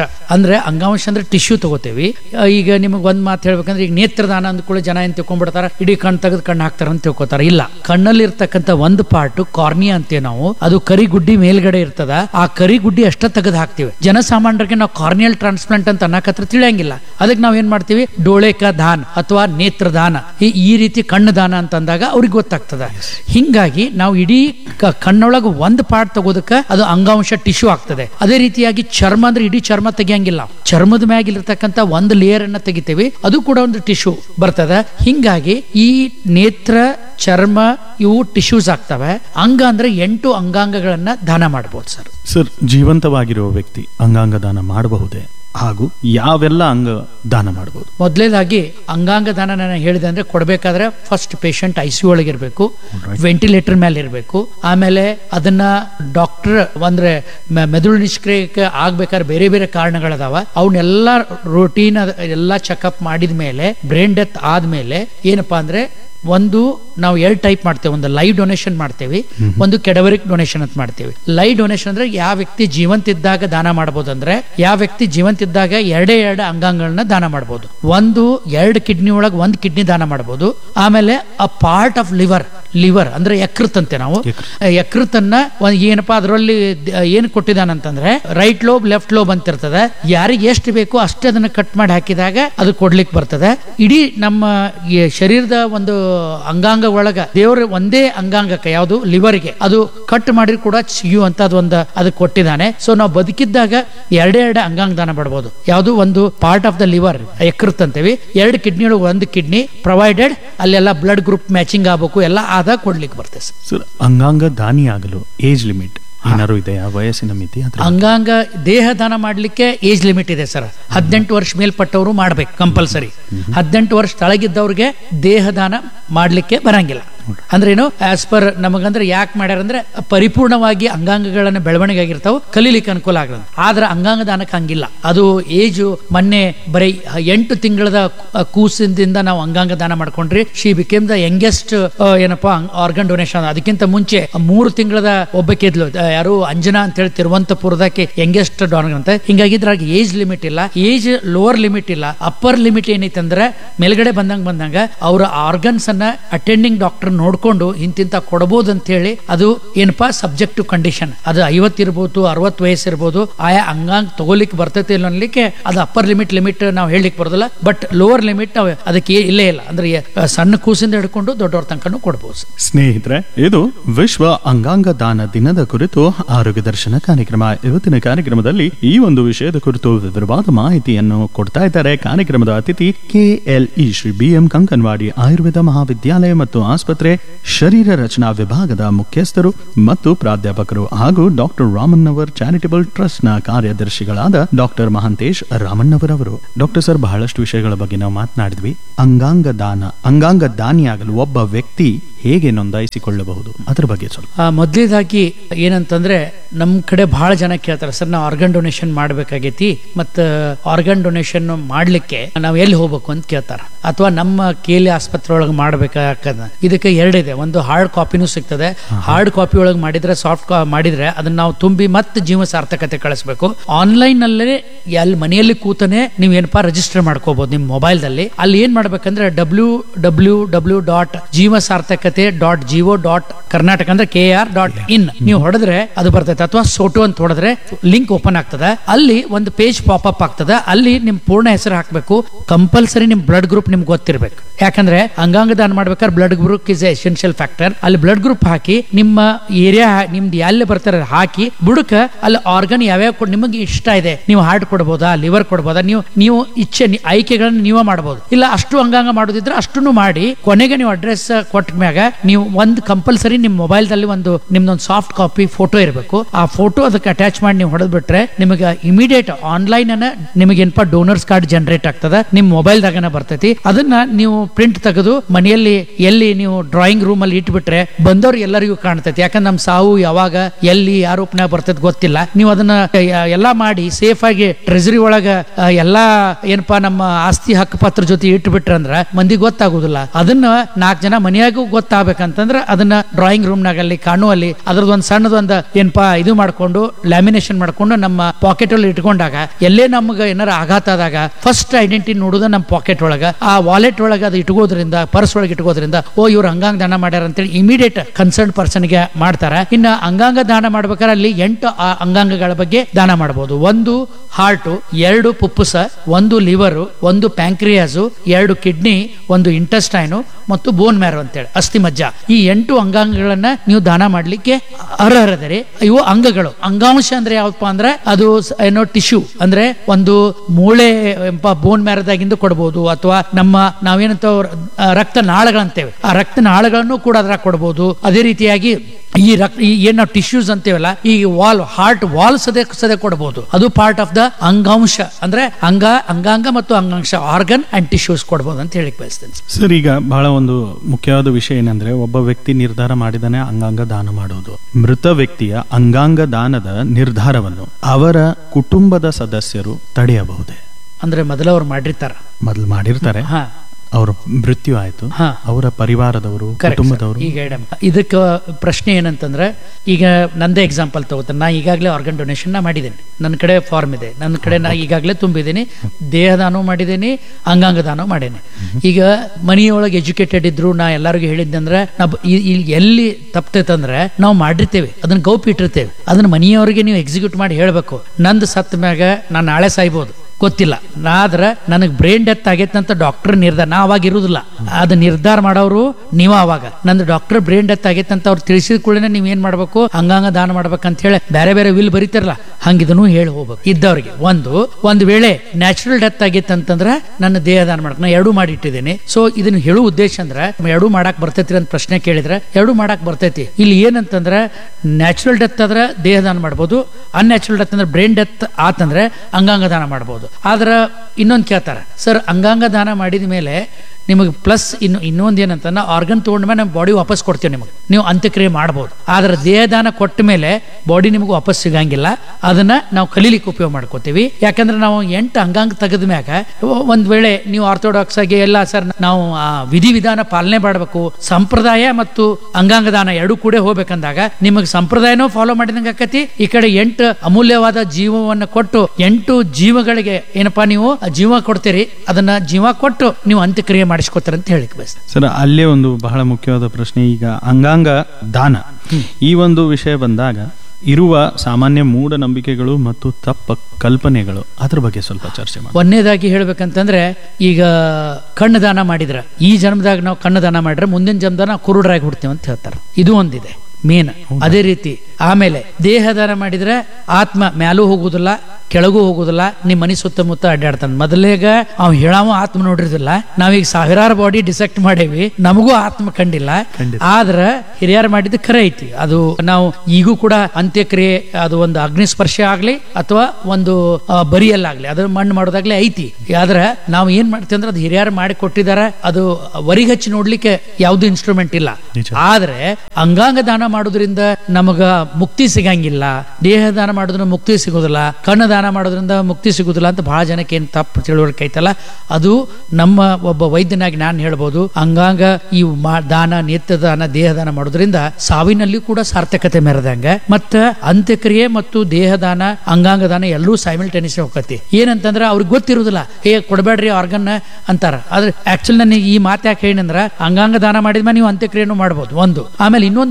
ಅಂದ್ರೆ ಟಿಶ್ಯೂ ತಗೋತೀವಿ. ಈಗ ನಿಮಗೆ ಒಂದ್ ಮಾತು ಹೇಳ್ಬೇಕಂದ್ರೆ, ಈಗ ನೇತ್ರದಾನ ಅಂದ್ಕೊಳ್ಳಿ ಜನ ಏನ್ ತಿಳ್ಕೊಂಡ್ಬಿಡ್ತಾರ, ಇಡೀ ಕಣ್ ತೆಗೆದು ಕಣ್ಣು ಹಾಕ್ತಾರ ಅಂತ ತಿಳ್ಕೊತಾರ. ಇಲ್ಲ, ಕಣ್ಣಲ್ಲಿ ಇರ್ತಕ್ಕಂಥ ಒಂದು ಪಾರ್ಟ್ ಕಾರ್ನಿಯಾ ಅಂತೀವಿ ನಾವು, ಅದು ಕರಿಗುಡ್ಡಿ ಮೇಲ್ಗಡೆ ಇರ್ತದ. ಆ ಕರಿಗುಡ್ಡಿ ಅಷ್ಟ ತೆಗೆದು ಹಾಕ್ತಿವಿ. ಜನಸಾಮಾನ್ಯರಿಗೆ ನಾವು ಕಾರ್ನಿಯಲ್ ಟ್ರಾನ್ಸ್ಪ್ಲಾಂಟ್ ಅಂತ ಅನ್ನಕತ್ರ ತಿಳಿಯಂಗಿಲ್ಲ. ಅದಕ್ಕೆ ನಾವ್ ಏನ್ ಮಾಡ್ತೀವಿ, ಡೋಳೆಕ ದಾನ ಅಥವಾ ನೇತ್ರದಾನ, ಈ ರೀತಿ ಕಣ್ಣು ದಾನ ಅಂತ ಅಂದಾಗ ಅವ್ರಿಗೆ ಗೊತ್ತಾಗ್ತದ. ಹಿಂಗಾಗಿ ನಾವು ಇಡೀ ಕಣ್ಣೊಳಗ ಒಂದು ಪಾರ್ಟ್ ತಗೋದಕ್ಕೆ ಅದು ಅಂಗಾಂಶ ಟಿಶ್ಯೂ ಆಗ್ತದೆ. ಅದೇ ರೀತಿಯಾಗಿ ಚರ್ಮ ಅಂದ್ರೆ ಇಡೀ ಚರ್ಮ ತೆಗಿಯಂಗಿಲ್ಲ, ಚರ್ಮದ ಮ್ಯಾಗಿರ್ತಕ್ಕಂಥ ಒಂದು ಲೇಯರ್ ಅನ್ನ ತೆಗಿತೀವಿ, ಅದು ಕೂಡ ಒಂದು ಟಿಶ್ಯೂ ಬರ್ತದ. ಹಿಂಗಾಗಿ ಈ ನೇತ್ರ, ಚರ್ಮ ಇವು ಟಿಶ್ಯೂಸ್ ಆಗ್ತವೆ. ಅಂಗ ಅಂದ್ರೆ 8 ಅಂಗಾಂಗಗಳನ್ನ ದಾನ ಮಾಡಬಹುದು ಸರ್. ಜೀವಂತವಾಗಿರುವ ವ್ಯಕ್ತಿ ಅಂಗಾಂಗ ದಾನ ಮಾಡಬಹುದೇ, ಹಾಗೂ ಯಾವೆಲ್ಲ ಅಂಗ ದಾನ ಮಾಡಬಹುದು? ಮೊದಲೇದಾಗಿ ಅಂಗಾಂಗ ದಾನ ನಾನು ಹೇಳಿದೆ ಅಂದ್ರೆ, ಕೊಡಬೇಕಾದ್ರೆ ಫಸ್ಟ್ ಪೇಷಂಟ್ ICU ಒಳಗಿರ್ಬೇಕು, ವೆಂಟಿಲೇಟರ್ ಮೇಲೆ ಇರಬೇಕು. ಆಮೇಲೆ ಅದನ್ನ ಡಾಕ್ಟರ್ ಅಂದ್ರೆ ಮೆದುಳು ನಿಷ್ಕ್ರಿಯಕ್ಕೆ ಆಗ್ಬೇಕಾದ್ರೆ ಬೇರೆ ಬೇರೆ ಕಾರಣಗಳದಾವ, ಅವನ್ನೆಲ್ಲ ರೂಟೀನ್ ಎಲ್ಲ ಚೆಕ್ಅಪ್ ಮಾಡಿದ ಮೇಲೆ, ಬ್ರೈನ್ ಡೆತ್ ಆದ್ಮೇಲೆ ಏನಪ್ಪಾ ಅಂದ್ರೆ, ಒಂದು ನಾವು 2 ಟೈಪ್ ಮಾಡ್ತೇವೆ. ಒಂದು ಲೈವ್ ಡೊನೇಷನ್ ಮಾಡ್ತೇವೆ, ಒಂದು ಕೆಡವರಿಕ್ ಡೊನೇಷನ್ ಅಂತ ಮಾಡ್ತೇವೆ. ಲೈವ್ ಡೊನೇಷನ್ ಅಂದ್ರೆ ಯಾವ ವ್ಯಕ್ತಿ ಜೀವಂತ ಇದ್ದಾಗ ದಾನ ಮಾಡಬಹುದು ಅಂದ್ರೆ, ಯಾವ ವ್ಯಕ್ತಿ ಜೀವಂತ ಇದ್ದಾಗ 2 ಅಂಗಾಂಗಗಳನ್ನ ದಾನ ಮಾಡಬಹುದು. ಒಂದು 2 ಕಿಡ್ನಿ ಒಳಗೆ 1 ಕಿಡ್ನಿ ದಾನ ಮಾಡಬಹುದು. ಆಮೇಲೆ ಅ ಪಾರ್ಟ್ ಆಫ್ ಲಿವರ್ ಅಂದ್ರೆ ಯಕೃತ್ ಅಂತೆ ನಾವು, ಯಕೃತನ್ನ ಏನಪ್ಪಾ ಅದರಲ್ಲಿ ಏನ್ ಕೊಟ್ಟಿದಾನಂತಂದ್ರೆ, ರೈಟ್ ಲೋಬ್ ಲೆಫ್ಟ್ ಲೋಬ್ ಅಂತ ಇರ್ತದೆ. ಯಾರಿಗೆ ಎಷ್ಟು ಬೇಕು ಅಷ್ಟೇ ಅದನ್ನ ಕಟ್ ಮಾಡಿ ಹಾಕಿದಾಗ ಅದು ಕೊಡ್ಲಿಕ್ಕೆ ಬರ್ತದೆ. ಇಡೀ ನಮ್ಮ ಶರೀರದ ಒಂದು ಅಂಗಾಂಗ ಒಳಗ ದೇವರು ಒಂದೇ ಅಂಗಾಂಗಕ್ಕೆ, ಯಾವುದು ಲಿವರ್ಗೆ, ಅದು ಕಟ್ ಮಾಡಿ ಕೂಡ ಸಿಗುವಂತ ಅದು ಕೊಟ್ಟಿದ್ದಾನೆ. ಸೊ ನಾವು ಬದುಕಿದ್ದಾಗ 2 ಅಂಗಾಂಗ ದಾನ ಮಾಡಬಹುದು. ಯಾವುದು ಒಂದು ಪಾರ್ಟ್ ಆಫ್ ದ ಲಿವರ್ ಯಕೃತ್ ಅಂತೀವಿ, 2 ಕಿಡ್ನಿ ಒಳಗೆ 1 ಕಿಡ್ನಿ ಪ್ರೊವೈಡೆಡ್, ಅಲ್ಲೆಲ್ಲ ಬ್ಲಡ್ ಗ್ರೂಪ್ ಮ್ಯಾಚಿಂಗ್ ಆಗಬೇಕು, ಎಲ್ಲ ಆದಾಗ ಕೊಡ್ಲಿಕ್ಕೆ ಬರ್ತದೆ ಸರ್. ಅಂಗಾಂಗ ದಾನಿಯಾಗಲು ಏಜ್ ಲಿಮಿಟ್ ಏನಾರು ಇದೆಯಾ, ವಯಸ್ಸಿನ ಮಿತಿ? ಅಂಗಾಂಗ ದೇಹ ದಾನ ಮಾಡ್ಲಿಕ್ಕೆ ಏಜ್ ಲಿಮಿಟ್ ಇದೆ ಸರ್. 18 ವರ್ಷ ಮೇಲ್ಪಟ್ಟವರು ಮಾಡ್ಬೇಕು ಕಂಪಲ್ಸರಿ. 18 ವರ್ಷ ತಳಗಿದ್ದವ್ರಿಗೆ ದೇಹ ದಾನ ಮಾಡ್ಲಿಕ್ಕೆ ಬರಂಗಿಲ್ಲ. ಅಂದ್ರೆ ಏನು, ಆಸ್ ಪರ್ ನಮಗಂದ್ರೆ ಯಾಕೆ ಮಾಡ್ಯಾರಂದ್ರೆ, ಪರಿಪೂರ್ಣವಾಗಿ ಅಂಗಾಂಗಗಳನ್ನ ಬೆಳವಣಿಗೆ ಆಗಿರ್ತಾವ, ಕಲೀಲಿಕ್ಕೆ ಅನುಕೂಲ ಆಗಲ್ಲ. ಆದ್ರೆ ಅಂಗಾಂಗ ದಾನಕ್ಕೆ ಹಂಗಿಲ್ಲ. ಅದು ಏಜು ಮೊನ್ನೆ ಬರೀ 8 ತಿಂಗಳದ ಕೂಸಿಂದ ನಾವು ಅಂಗಾಂಗ ದಾನ ಮಾಡ್ಕೊಂಡ್ರಿ. ಶಿ ಬಿಕೇಮ್ ದ ಯಂಗೆಸ್ಟ್ ಏನಪ್ಪಾ ಆರ್ಗನ್ ಡೊನೇಷನ್. ಅದಕ್ಕಿಂತ ಮುಂಚೆ 3 ತಿಂಗಳದ ಒಬ್ಬಕ್ಕಿದ್ಲು, ಯಾರು ಅಂಜನಾ ಅಂತ ಹೇಳಿ ತಿರುವಂತಪುರದಕ್ಕೆ ಯಂಗೆಸ್ಟ್ ಡಾನರ್ ಅಂತ. ಹಿಂಗಾಗಿ ಇದ್ರಾಗ ಏಜ್ ಲಿಮಿಟ್ ಇಲ್ಲ, ಏಜ್ ಲೋವರ್ ಲಿಮಿಟ್ ಇಲ್ಲ. ಅಪ್ಪರ್ ಲಿಮಿಟ್ ಏನೈತೆ ಅಂದ್ರೆ, ಮೇಲ್ಗಡೆ ಬಂದಂಗ ಅವರ ಆರ್ಗನ್ಸ್ ಅನ್ನ ಅಟೆಂಡಿಂಗ್ ಡಾಕ್ಟರ್ ನೋಡ್ಕೊಂಡು ಇಂತಿಂತ ಕೊಡಬಹುದು ಅಂತ ಹೇಳಿ, ಅದು ಏನಪ್ಪಾ ಸಬ್ಜೆಕ್ಟಿವ್ ಕಂಡೀಷನ್. ಅದು 50 ಇರ್ಬೋದು, 60 ವಯಸ್ಸು ಇರ್ಬೋದು, ಆಯಾ ಅಂಗಾಂಗ ತಗೋಲಿಕ್ಕೆ ಬರ್ತೈತೆ ಇಲ್ಲ ಅನ್ಲಿಕ್ಕೆ ಅದು ಅಪ್ಪರ್ ಲಿಮಿಟ್ ನಾವು ಹೇಳಲಿಕ್ಕೆ ಬರೋದಿಲ್ಲ. ಬಟ್ ಲೋವರ್ ಲಿಮಿಟ್ ಅದಕ್ಕೆ ಇಲ್ಲೇ ಇಲ್ಲ. ಅಂದ್ರೆ ಸಣ್ಣ ಕೂಸಿಂದ ಹಿಡ್ಕೊಂಡು ದೊಡ್ಡವ್ರ ತನಕ ಕೊಡಬಹುದು. ಸ್ನೇಹಿತರೆ, ಇದು ವಿಶ್ವ ಅಂಗಾಂಗ ದಾನ ದಿನದ ಕುರಿತು ಆರೋಗ್ಯ ದರ್ಶನ ಕಾರ್ಯಕ್ರಮ. ಇವತ್ತಿನ ಕಾರ್ಯಕ್ರಮದಲ್ಲಿ ಈ ಒಂದು ವಿಷಯದ ಕುರಿತು ವಿವರವಾದ ಮಾಹಿತಿಯನ್ನು ಕೊಡ್ತಾ ಇದ್ದಾರೆ ಕಾರ್ಯಕ್ರಮದ ಅತಿಥಿ KLE ಶ್ರೀ BM ಕಂಕನವಾಡಿ ಆಯುರ್ವೇದ ಮಹಾವಿದ್ಯಾಲಯ ಮತ್ತು ಆಸ್ಪತ್ರೆ ಶರೀರ ರಚನಾ ವಿಭಾಗದ ಮುಖ್ಯಸ್ಥರು ಮತ್ತು ಪ್ರಾಧ್ಯಾಪಕರು, ಹಾಗೂ ಡಾಕ್ಟರ್ ರಾಮಣ್ಣವರ್ ಚಾರಿಟಬಲ್ ಟ್ರಸ್ಟ್ ನ ಕಾರ್ಯದರ್ಶಿಗಳಾದ ಡಾಕ್ಟರ್ ಮಹಾಂತೇಶ್ ರಾಮಣ್ಣವರವರು. ಡಾಕ್ಟರ್ ಸರ್, ಬಹಳಷ್ಟು ವಿಷಯಗಳ ಬಗ್ಗೆ ನಾವು ಮಾತನಾಡಿದ್ವಿ. ಅಂಗಾಂಗ ದಾನಿಯಾಗಲು ಒಬ್ಬ ವ್ಯಕ್ತಿ ಹೇಗೆ ನೋಂದಾಯಿಸಿಕೊಳ್ಳಬಹುದು, ಅದರ ಬಗ್ಗೆ ಸ್ವಲ್ಪ. ಮೊದಲೇದಾಗಿ ಏನಂತಂದ್ರೆ, ನಮ್ ಕಡೆ ಬಹಳ ಜನ ಕೇಳ್ತಾರೆ, ಸರ್ ನಾವು ಆರ್ಗನ್ ಡೊನೇಷನ್ ಮಾಡ್ಬೇಕಾಗೈತಿ, ಮತ್ತ ಆರ್ಗನ್ ಡೊನೇಷನ್ ಮಾಡ್ಲಿಕ್ಕೆ ನಾವ್ ಎಲ್ಲಿ ಹೋಗ್ಬೇಕು ಅಂತ ಕೇಳ್ತಾರ, ಅಥವಾ ನಮ್ಮ KLE ಆಸ್ಪತ್ರೆ ಒಳಗೆ ಮಾಡ್ಬೇಕಾಗ್ತದ. ಇದಕ್ಕೆ 2 ಇದೆ. ಒಂದು ಹಾರ್ಡ್ ಕಾಪಿನೂ ಸಿಗ್ತದೆ. ಹಾರ್ಡ್ ಕಾಪಿ ಒಳಗೆ ಮಾಡಿದ್ರೆ, ಸಾಫ್ಟ್ ಮಾಡಿದ್ರೆ ಅದನ್ನ ನಾವು ತುಂಬಿ ಮತ್ತೆ ಜೀವ ಸಾರ್ಥಕತೆ ಕಳಿಸ್ಬೇಕು. ಆನ್ಲೈನ್ ನಲ್ಲೇ ಎಲ್ಲಿ ಮನೆಯಲ್ಲಿ ಕೂತನೆ ನೀವ್ ಏನಪ್ಪಾ ರಿಜಿಸ್ಟರ್ ಮಾಡ್ಕೋಬಹುದು ನಿಮ್ ಮೊಬೈಲ್ ದಲ್ಲಿ. ಅಲ್ಲಿ ಏನ್ ಮಾಡ್ಬೇಕಂದ್ರೆ www.jeevasaarthakate.go.karnataka ಅಂದ್ರೆ KR.in ನೀವು ಹೊಡೆದ್ರೆ ಅದು ಬರ್ತೈತೆ, ಅಥವಾ ಸೋಟೋ ಅಂತ ಹೊಡೆದ್ರೆ ಲಿಂಕ್ ಓಪನ್ ಆಗ್ತದೆ. ಅಲ್ಲಿ ಒಂದು ಪೇಜ್ ಪಾಪ್ ಆಗ್ತದೆ. ಅಲ್ಲಿ ನಿಮ್ ಪೂರ್ಣ ಹೆಸರು ಹಾಕ್ಬೇಕು. ಕಂಪಲ್ಸರಿ ನಿಮ್ ಬ್ಲಡ್ ಗ್ರೂಪ್ ನಿಮ್ಗೆ ಗೊತ್ತಿರ್ಬೇಕು. ಯಾಕಂದ್ರೆ ಅಂಗಾಂಗ ದಾನ ಮಾಡ್ಬೇಕಾದ್ರೆ blood group is essential factor. ಅಲ್ಲಿ ಬ್ಲಡ್ ಗ್ರೂಪ್ ಹಾಕಿ, ನಿಮ್ಮ ಏರಿಯಾ ನಿಮ್ದು ಎಲ್ಲಿ ಬರ್ತಾರೆ ಹಾಕಿ, ಬುಡಕ ಅಲ್ಲಿ ಆರ್ಗನ್ ಯಾವ್ಯಾವ ನಿಮಗೆ ಇಷ್ಟ ಇದೆ, ನೀವು ಹಾರ್ಟ್ ಕೊಡಬಹುದಾ, ಲಿವರ್ ಕೊಡಬಹುದಾ, ನೀವು ಆಯ್ಕೆಗಳನ್ನ ನೀವೇ ಮಾಡಬಹುದು. ಇಲ್ಲ ಅಷ್ಟು ಅಂಗಾಂಗ ಮಾಡೋದಿದ್ರೆ ಅಷ್ಟನ್ನು ಮಾಡಿ, ಕೊನೆಗೆ ನೀವು ಅಡ್ರೆಸ್ ಕೊಟ್ಟ ಮ್ಯಾಗ ನೀವು ಒಂದು ಕಂಪಲ್ಸರಿ ನಿಮ್ ಮೊಬೈಲ್ದಲ್ಲಿ ನಿಮ್ದೊಂದು ಸಾಫ್ಟ್ ಕಾಪಿ ಫೋಟೋ ಇರಬೇಕು. ಆ ಫೋಟೋ ಅದಕ್ಕೆ ಅಟ್ಯಾಚ್ ಮಾಡಿ ನೀವು ಹೊಡೆದ್ ಬಿಟ್ರೆ ನಿಮಗೆ ಇಮಿಡಿಯೇಟ್ ಆನ್ಲೈನ್ ಅನ್ನ ನಿಮಗೆ ಏನಪ್ಪಾ ಡೋನರ್ಸ್ ಕಾರ್ಡ್ ಜನರೇಟ್ ಆಗ್ತದ, ನಿಮ್ ಮೊಬೈಲ್ದಾಗನ ಬರ್ತೈತಿ. ಅದನ್ನ ನೀವು ಪ್ರಿಂಟ್ ತೆಗೆದು ಮನೆಯಲ್ಲಿ ಎಲ್ಲಿ ನೀವು ಡ್ರಾಯಿಂಗ್ ರೂಮ್ ಅಲ್ಲಿ ಇಟ್ಬಿಟ್ರೆ ಬಂದವ್ರು ಎಲ್ಲರಿಗೂ ಕಾಣ್ತೈತಿ. ಯಾಕಂದ್ರೆ ನಮ್ ಸಾವು ಯಾವಾಗ ಎಲ್ಲಿ ಆರೋಪನ ಬರ್ತೈತಿ ಗೊತ್ತಿಲ್ಲ. ನೀವು ಅದನ್ನ ಎಲ್ಲಾ ಮಾಡಿ ಸೇಫ್ ಆಗಿ ಟ್ರೆಜರಿ ಒಳಗ ಎಲ್ಲಾ ಏನಪ್ಪಾ ನಮ್ಮ ಆಸ್ತಿ ಹಕ್ಕುಪತ್ರ ಜೊತೆ ಇಟ್ಬಿಟ್ರೆ ಅಂದ್ರ ಮಂದಿ ಗೊತ್ತಾಗುದಿಲ್ಲ. ಅದನ್ನ 4 ಜನ ಮನೆಯಾಗೂ ಗೊತ್ತಾಗಬೇಕಂತಂದ್ರ ಅದನ್ನ ಡ್ರಾಯಿಂಗ್ ರೂಮ್ ನಾಗ ಅಲ್ಲಿ ಕಾಣುವಲ್ಲಿ ಅದ್ರದ್ದೊಂದು ಸಣ್ಣದೊಂದು ಏನಪ್ಪಾ ಇದು ಮಾಡ್ಕೊಂಡು ಲ್ಯಾಮಿನೇಷನ್ ಮಾಡ್ಕೊಂಡು ನಮ್ಮ ಪಾಕೆಟ್ ಅಲ್ಲಿ ಇಟ್ಕೊಂಡಾಗ ಎಲ್ಲೇ ನಮ್ಗೆ ಏನಾರ ಆಘಾತ ಆದಾಗ ಫಸ್ಟ್ ಐಡೆಂಟಿಟಿ ನೋಡುದ ನಮ್ಮ ಪಾಕೆಟ್ ಒಳಗ, ಆ ವಾಲೆಟ್ ಒಳಗ ಅದು ಇಟ್ಕೋದ್ರಿಂದ, ಪರ್ಸ್ ಒಳಗೆ ಇಟ್ಕೋದ್ರಿಂದ ಓ ಇವ್ರು ಅಂಗಾಂಗ ದಾನ ಮಾಡ್ಯಾರ ಅಂತೇಳಿ ಇಮಿಡಿಯೇಟ್ ಕನ್ಸರ್ನ್ ಪರ್ಸನ್ ಗೆ ಮಾಡ್ತಾರ. ಇನ್ನ ಅಂಗಾಂಗ ದಾನ ಮಾಡ್ಬೇಕಾದ್ರೆ ಅಲ್ಲಿ 8 ಅಂಗಾಂಗಗಳ ಬಗ್ಗೆ ದಾನ ಮಾಡಬಹುದು. 1 heart, 2 ಪುಪ್ಪುಸ, 1 liver, 1 pancreas, 2 kidney, 1 intestine ಮತ್ತು ಬೋನ್ ಮ್ಯಾರೋ ಅಂತೇಳಿ ಅಸ್ಥಿ ಮಜ್ಜ. ಈ 8 ಅಂಗಾಂಗಗಳನ್ನ ನೀವು ದಾನ ಮಾಡ್ಲಿಕ್ಕೆ ಅರ್ಹರದರೆ. ಇವು ಅಂಗಗಳು. ಅಂಗಾಂಶ ಅಂದ್ರೆ ಯಾವಪ್ಪ ಅಂದ್ರೆ ಅದು ಏನೋ ಟಿಶ್ಯೂ ಅಂದ್ರೆ ಒಂದು ಮೂಳೆ ಬೋನ್ ಮ್ಯಾರದಾಗಿಂದ ಕೊಡಬಹುದು, ಅಥವಾ ನಾವೇನಂತ ರಕ್ತ ನಾಳಗಳಂತೇವೆ ಆ ರಕ್ತ ನಾಳಗಳನ್ನು ಕೂಡ ಅದ್ರಾಗ ಕೊಡಬಹುದು. ಅದೇ ರೀತಿಯಾಗಿ ಈ ಏನ್ ನಾವು ಟಿಶ್ಯೂಸ್ ಅಂತೇವಲ್ಲ, ಈ ಹಾರ್ಟ್ ವಾಲ್ ಸದೇ ಕೊಡಬಹುದು. ಅದು ಪಾರ್ಟ್ ಆಫ್ ದ ಅಂಗಾಂಶ ಅಂದ್ರೆ ಅಂಗಾಂಗ ಮತ್ತು ಅಂಗಾಂಶ ಆರ್ಗನ್ ಅಂಡ್ ಟಿಶ್ಯೂಸ್ ಕೊಡಬಹುದು ಅಂತ ಹೇಳಿ ಬಯಸ್ತೇನೆ ಸರ್. ಈಗ ಬಹಳ ಒಂದು ಮುಖ್ಯವಾದ ವಿಷಯ ಏನಂದ್ರೆ, ಒಬ್ಬ ವ್ಯಕ್ತಿ ನಿರ್ಧಾರ ಮಾಡಿದಾನೆ ಅಂಗಾಂಗ ದಾನ ಮಾಡೋದು. ಮೃತ ವ್ಯಕ್ತಿಯ ಅಂಗಾಂಗ ದಾನದ ನಿರ್ಧಾರವನ್ನು ಅವರ ಕುಟುಂಬದ ಸದಸ್ಯರು ತಡೆಯಬಹುದೇ? ಅಂದ್ರೆ ಮೊದಲು ಮಾಡಿರ್ತಾರೆ, ಅವ್ರ ಮೃತ್ಯು ಆಯ್ತು, ಅವರ ಪರಿವಾರದವರು, ಕುಟುಂಬದವರು. ಈಗ ಇದಕ್ಕೆ ಪ್ರಶ್ನೆ ಏನಂತಂದ್ರೆ, ಈಗ ನಂದೇ ಎಕ್ಸಾಂಪಲ್ ತಗೋತೀನಿ. ನಾ ಈಗಾಗಲೇ ಆರ್ಗನ್ ಡೊನೇಷನ್ ಮಾಡಿದ್ದೇನೆ, ನನ್ನ ಕಡೆ ಫಾರ್ಮ್ ಇದೆ, ನನ್ನ ಕಡೆ ನಾ ಈಗಾಗಲೇ ತುಂಬಿದ್ದೀನಿ, ದೇಹದಾನ ಮಾಡಿದ್ದೀನಿ, ಅಂಗಾಂಗ ದಾನ ಮಾಡೇನೆ. ಈಗ ಮನೆಯೊಳಗೆ ಎಜುಕೇಟೆಡ್ ಇದ್ರು ನಾ ಎಲ್ಲರಿಗೂ ಹೇಳಿದ್ದಂದ್ರೆ, ಎಲ್ಲಿ ತಪ್ತೈತಂದ್ರೆ ನಾವು ಮಾಡಿರ್ತೇವೆ, ಅದನ್ನ ಗೌಪ್ ಇಟ್ಟಿರ್ತೇವೆ, ಅದನ್ನ ಮನೆಯವರಿಗೆ ನೀವು ಎಕ್ಸಿಕ್ಯೂಟ್ ಮಾಡಿ ಹೇಳ್ಬೇಕು. ನಂದು ಸತ್ತ ಮ್ಯಾಗ ನಾನು ನಾಳೆ ಸಾಯ್ಬೋದು ಗೊತ್ತಿಲ್ಲ, ಆದ್ರೆ ನನಗೆ ಬ್ರೈನ್ ಡೆತ್ ಆಗೈತೆ ಅಂತ ಡಾಕ್ಟರ್ ನಿರ್ಧಾರ, ನಾ ಅವಾಗ ಇರುದಿಲ್ಲ, ಅದು ನಿರ್ಧಾರ ಮಾಡೋರು ನೀವು. ಅವಾಗ ನಂದು ಡಾಕ್ಟರ್ ಬ್ರೈನ್ ಡೆತ್ ಆಗೈತೆ ಅಂತ ಅವ್ರು ತಿಳಿಸಿದ ಕೂಡಲೇ ನೀವ್ ಏನ್ ಮಾಡ್ಬೇಕು, ಅಂಗಾಂಗ ದಾನ ಮಾಡ್ಬೇಕಂತ ಹೇಳಿ ಬೇರೆ ವಿಲ್ ಬರೀತಾರಲ್ಲ, ಹಂಗಿದನ್ನು ಹೇಳಿ ಹೋಗ್ಬೇಕು ಇದ್ದವ್ರಿಗೆ. ಒಂದು ವೇಳೆ ನ್ಯಾಚುರಲ್ ಡೆತ್ ಆಗೈತೆ ಅಂತಂದ್ರೆ ನನ್ನ ದೇಹ ದಾನ ಮಾಡಕ್ ನಾ 2 ಮಾಡಿ ಇಟ್ಟಿದ್ದೇನೆ. ಸೊ ಇದನ್ನ ಹೇಳುವ ಉದ್ದೇಶ ಅಂದ್ರೆ 2 ಮಾಡಕ್ ಬರ್ತೈತಿ ಅಂತ ಪ್ರಶ್ನೆ ಕೇಳಿದ್ರೆ 2 ಮಾಡಕ್ ಬರ್ತೈತಿ. ಇಲ್ಲಿ ಏನಂತಂದ್ರೆ ನ್ಯಾಚುರಲ್ ಡೆತ್ ಆದ್ರೆ ದೇಹ ದಾನ ಮಾಡ್ಬೋದು, ಅನ್ಯಾಚುರಲ್ ಡೆತ್ ಅಂದ್ರೆ ಬ್ರೈನ್ ಡೆತ್ ಆತಂದ್ರೆ ಅಂಗಾಂಗ ದಾನ ಮಾಡ್ಬೋದು. ಆದ್ರ ಇನ್ನೊಂದು ಕೇಳ್ತಾರೆ, ಸರ್ ಅಂಗಾಂಗ ದಾನ ಮಾಡಿದ ಮೇಲೆ ನಿಮಗೆ ಪ್ಲಸ್ ಇನ್ನೊಂದು ಏನಂತ, ಆರ್ಗನ್ ತಗೊಂಡ ಮೇಲೆ ನಮ್ಮ ಬಾಡಿ ವಾಪಸ್ ಕೊಡ್ತೀವಿ, ನಿಮಗೆ ನೀವು ಅಂತ್ಯಕ್ರಿಯೆ ಮಾಡಬಹುದು. ಆದ್ರೆ ದೇಹದಾನ ಕೊಟ್ಟ ಮೇಲೆ ಬಾಡಿ ನಿಮಗೆ ವಾಪಸ್ ಸಿಗಂಗಿಲ್ಲ. ಅದನ್ನ ನಾವು ಕಲೀಲಿಕ್ಕೆ ಉಪಯೋಗ ಮಾಡ್ಕೋತೀವಿ. ಯಾಕಂದ್ರೆ ನಾವು 8 ಅಂಗಾಂಗ ತೆಗೆದ ಮ್ಯಾಗ ಒಂದ್ ವೇಳೆ ನೀವು ಆರ್ಥೋಡಾಕ್ಸ್ ಆಗಿ ಎಲ್ಲ ಸರ್ ನಾವು ವಿಧಿವಿಧಾನ ಪಾಲನೆ ಮಾಡಬೇಕು, ಸಂಪ್ರದಾಯ ಮತ್ತು ಅಂಗಾಂಗ ದಾನ 2 ಕೂಡ ಹೋಗ್ಬೇಕಂದಾಗ ನಿಮಗೆ ಸಂಪ್ರದಾಯನೂ ಫಾಲೋ ಮಾಡಿದಂಗೆ ಆಕತಿ, ಈ ಕಡೆ 8 ಅಮೂಲ್ಯವಾದ ಜೀವವನ್ನು ಕೊಟ್ಟು 8 ಜೀವಗಳಿಗೆ ಏನಪ್ಪಾ ನೀವು ಜೀವ ಕೊಡ್ತೀರಿ, ಅದನ್ನ ಜೀವ ಕೊಟ್ಟು ನೀವು ಅಂತ್ಯಕ್ರಿಯೆ ಮಾಡಿಸ್ಕೊತಾರೆ ಅಂತ ಹೇಳಿಕ್ ಬಯಸ್ತೇನೆ ಸರ್. ಅಲ್ಲೇ ಒಂದು ಬಹಳ ಮುಖ್ಯವಾದ ಪ್ರಶ್ನೆ, ಈಗ ಅಂಗಾಂಗ ದಾನ ಈ ಒಂದು ವಿಷಯ ಬಂದಾಗ ಇರುವ ಸಾಮಾನ್ಯ ಮೂಢನಂಬಿಕೆಗಳು ಮತ್ತು ತಪ್ಪ ಕಲ್ಪನೆಗಳು, ಅದ್ರ ಬಗ್ಗೆ ಸ್ವಲ್ಪ ಚರ್ಚೆ ಮಾಡಿ. ಒಂದನೇದಾಗಿ ಹೇಳ್ಬೇಕಂತಂದ್ರೆ, ಈಗ ಕಣ್ಣು ದಾನ ಮಾಡಿದ್ರ ಈ ಜನ್ಮದಾಗ ನಾವು ಕಣ್ಣು ದಾನ ಮಾಡಿದ್ರೆ ಮುಂದಿನ ಜನ್ಮದಾಗ ನಾವು ಕುರುಡರಾಗಿ ಹುಡ್ತೇವೆ ಅಂತ ಹೇಳ್ತಾರೆ. ಇದು ಒಂದಿದೆ ಮೇನ್. ಅದೇ ರೀತಿ ಆಮೇಲೆ ದೇಹದಾನ ಮಾಡಿದ್ರೆ ಆತ್ಮ ಮ್ಯಾಲೂ ಹೋಗುದಿಲ್ಲ ಕೆಳಗೂ ಹೋಗುದಿಲ್ಲ, ನಿಮ್ ಮನಿ ಸುತ್ತಮುತ್ತ ಅಡ್ಡಾಡ್ತಾನ. ಮೊದಲೇಗ ಅವ್ ಹೇಳಾವ ಆತ್ಮ ನೋಡಿರ್ದಿಲ್ಲ, ನಾವೀಗ 1000 ಬಾಡಿ ಡಿಸೆಕ್ಟ್ ಮಾಡೇವಿ, ನಮಗೂ ಆತ್ಮ ಕಂಡಿಲ್ಲ. ಆದ್ರ ಹಿರಿಯರು ಮಾಡಿದ ಖರೆ ಐತಿ. ಅದು ನಾವು ಈಗೂ ಕೂಡ ಅಂತ್ಯಕ್ರಿಯೆ ಅದು ಒಂದು ಅಗ್ನಿಸ್ಪರ್ಶ ಆಗ್ಲಿ ಅಥವಾ ಒಂದು ಬರಿಯಲ್ಲಾಗ್ಲಿ ಅದ್ರ ಮಣ್ಣು ಮಾಡೋದಾಗ್ಲಿ ಐತಿ. ಆದ್ರೆ ನಾವು ಏನ್ ಮಾಡ್ತೀವಿ ಅಂದ್ರೆ ಅದು ಹಿರಿಯರು ಮಾಡಿ ಕೊಟ್ಟಿದಾರ, ಅದು ವರಿಗೆ ಹಚ್ಚಿ ನೋಡ್ಲಿಕ್ಕೆ ಯಾವ್ದು ಇನ್ಸ್ಟ್ರೂಮೆಂಟ್ ಇಲ್ಲ. ಆದ್ರೆ ಅಂಗಾಂಗ ದಾನ ಮಾಡೋದ್ರಿಂದ ನಮಗ ಮುಕ್ತಿ ಸಿಗಂಗಿಲ್ಲ, ದೇಹ ದಾನ ಮಾಡೋದ್ರಿಂದ ಮುಕ್ತಿ ಸಿಗೋದಿಲ್ಲ, ಕಣ್ಣು ದಾನ ಮಾಡೋದ್ರಿಂದ ಮುಕ್ತಿ ಸಿಗುದಿಲ್ಲ ಅಂತ ಬಹಳ ಜನಕ್ಕೆ ಏನ್ ತಪ್ಪು ತಿಳುವಳಿಕೆ ಐತಲ್ಲ, ಅದು ನಮ್ಮ ಒಬ್ಬ ವೈದ್ಯನಾಗಿ ನಾನು ಹೇಳ್ಬೋದು, ಅಂಗಾಂಗ ಈ ದಾನ, ನೇತ್ರದಾನ, ದೇಹದಾನ ಮಾಡೋದ್ರಿಂದ ಸಾವಿನಲ್ಲಿ ಕೂಡ ಸಾರ್ಥಕತೆ ಮೆರೆದಂಗ, ಮತ್ತ ಅಂತ್ಯಕ್ರಿಯೆ ಮತ್ತು ದೇಹದಾನ, ಅಂಗಾಂಗ ದಾನ ಎಲ್ಲರೂ ಸೈಮಲ್ಟೇನಿಯಸ್ ಹೋಗತಿ. ಏನಂತಂದ್ರೆ ಅವ್ರಿಗೆ ಗೊತ್ತಿರುವುದಿಲ್ಲ, ಕೊಡಬೇಡ್ರಿ ಆರ್ಗನ್ ಅಂತಾರ. ಆದ್ರೆ ಆಕ್ಚುಲಿ ನನಗೆ ಈ ಮಾತು ಯಾಕೆ ಹೇಳಿನಂದ್ರ, ಅಂಗಾಂಗ ದಾನ ಮಾಡಿದ್ಮೇಲೆ ನೀವು ಅಂತ್ಯಕ್ರಿಯೆನೂ ಮಾಡ್ಬೋದು ಒಂದು. ಆಮೇಲೆ ಇನ್ನೊಂದು ಏನ್ ತಪ್ಪು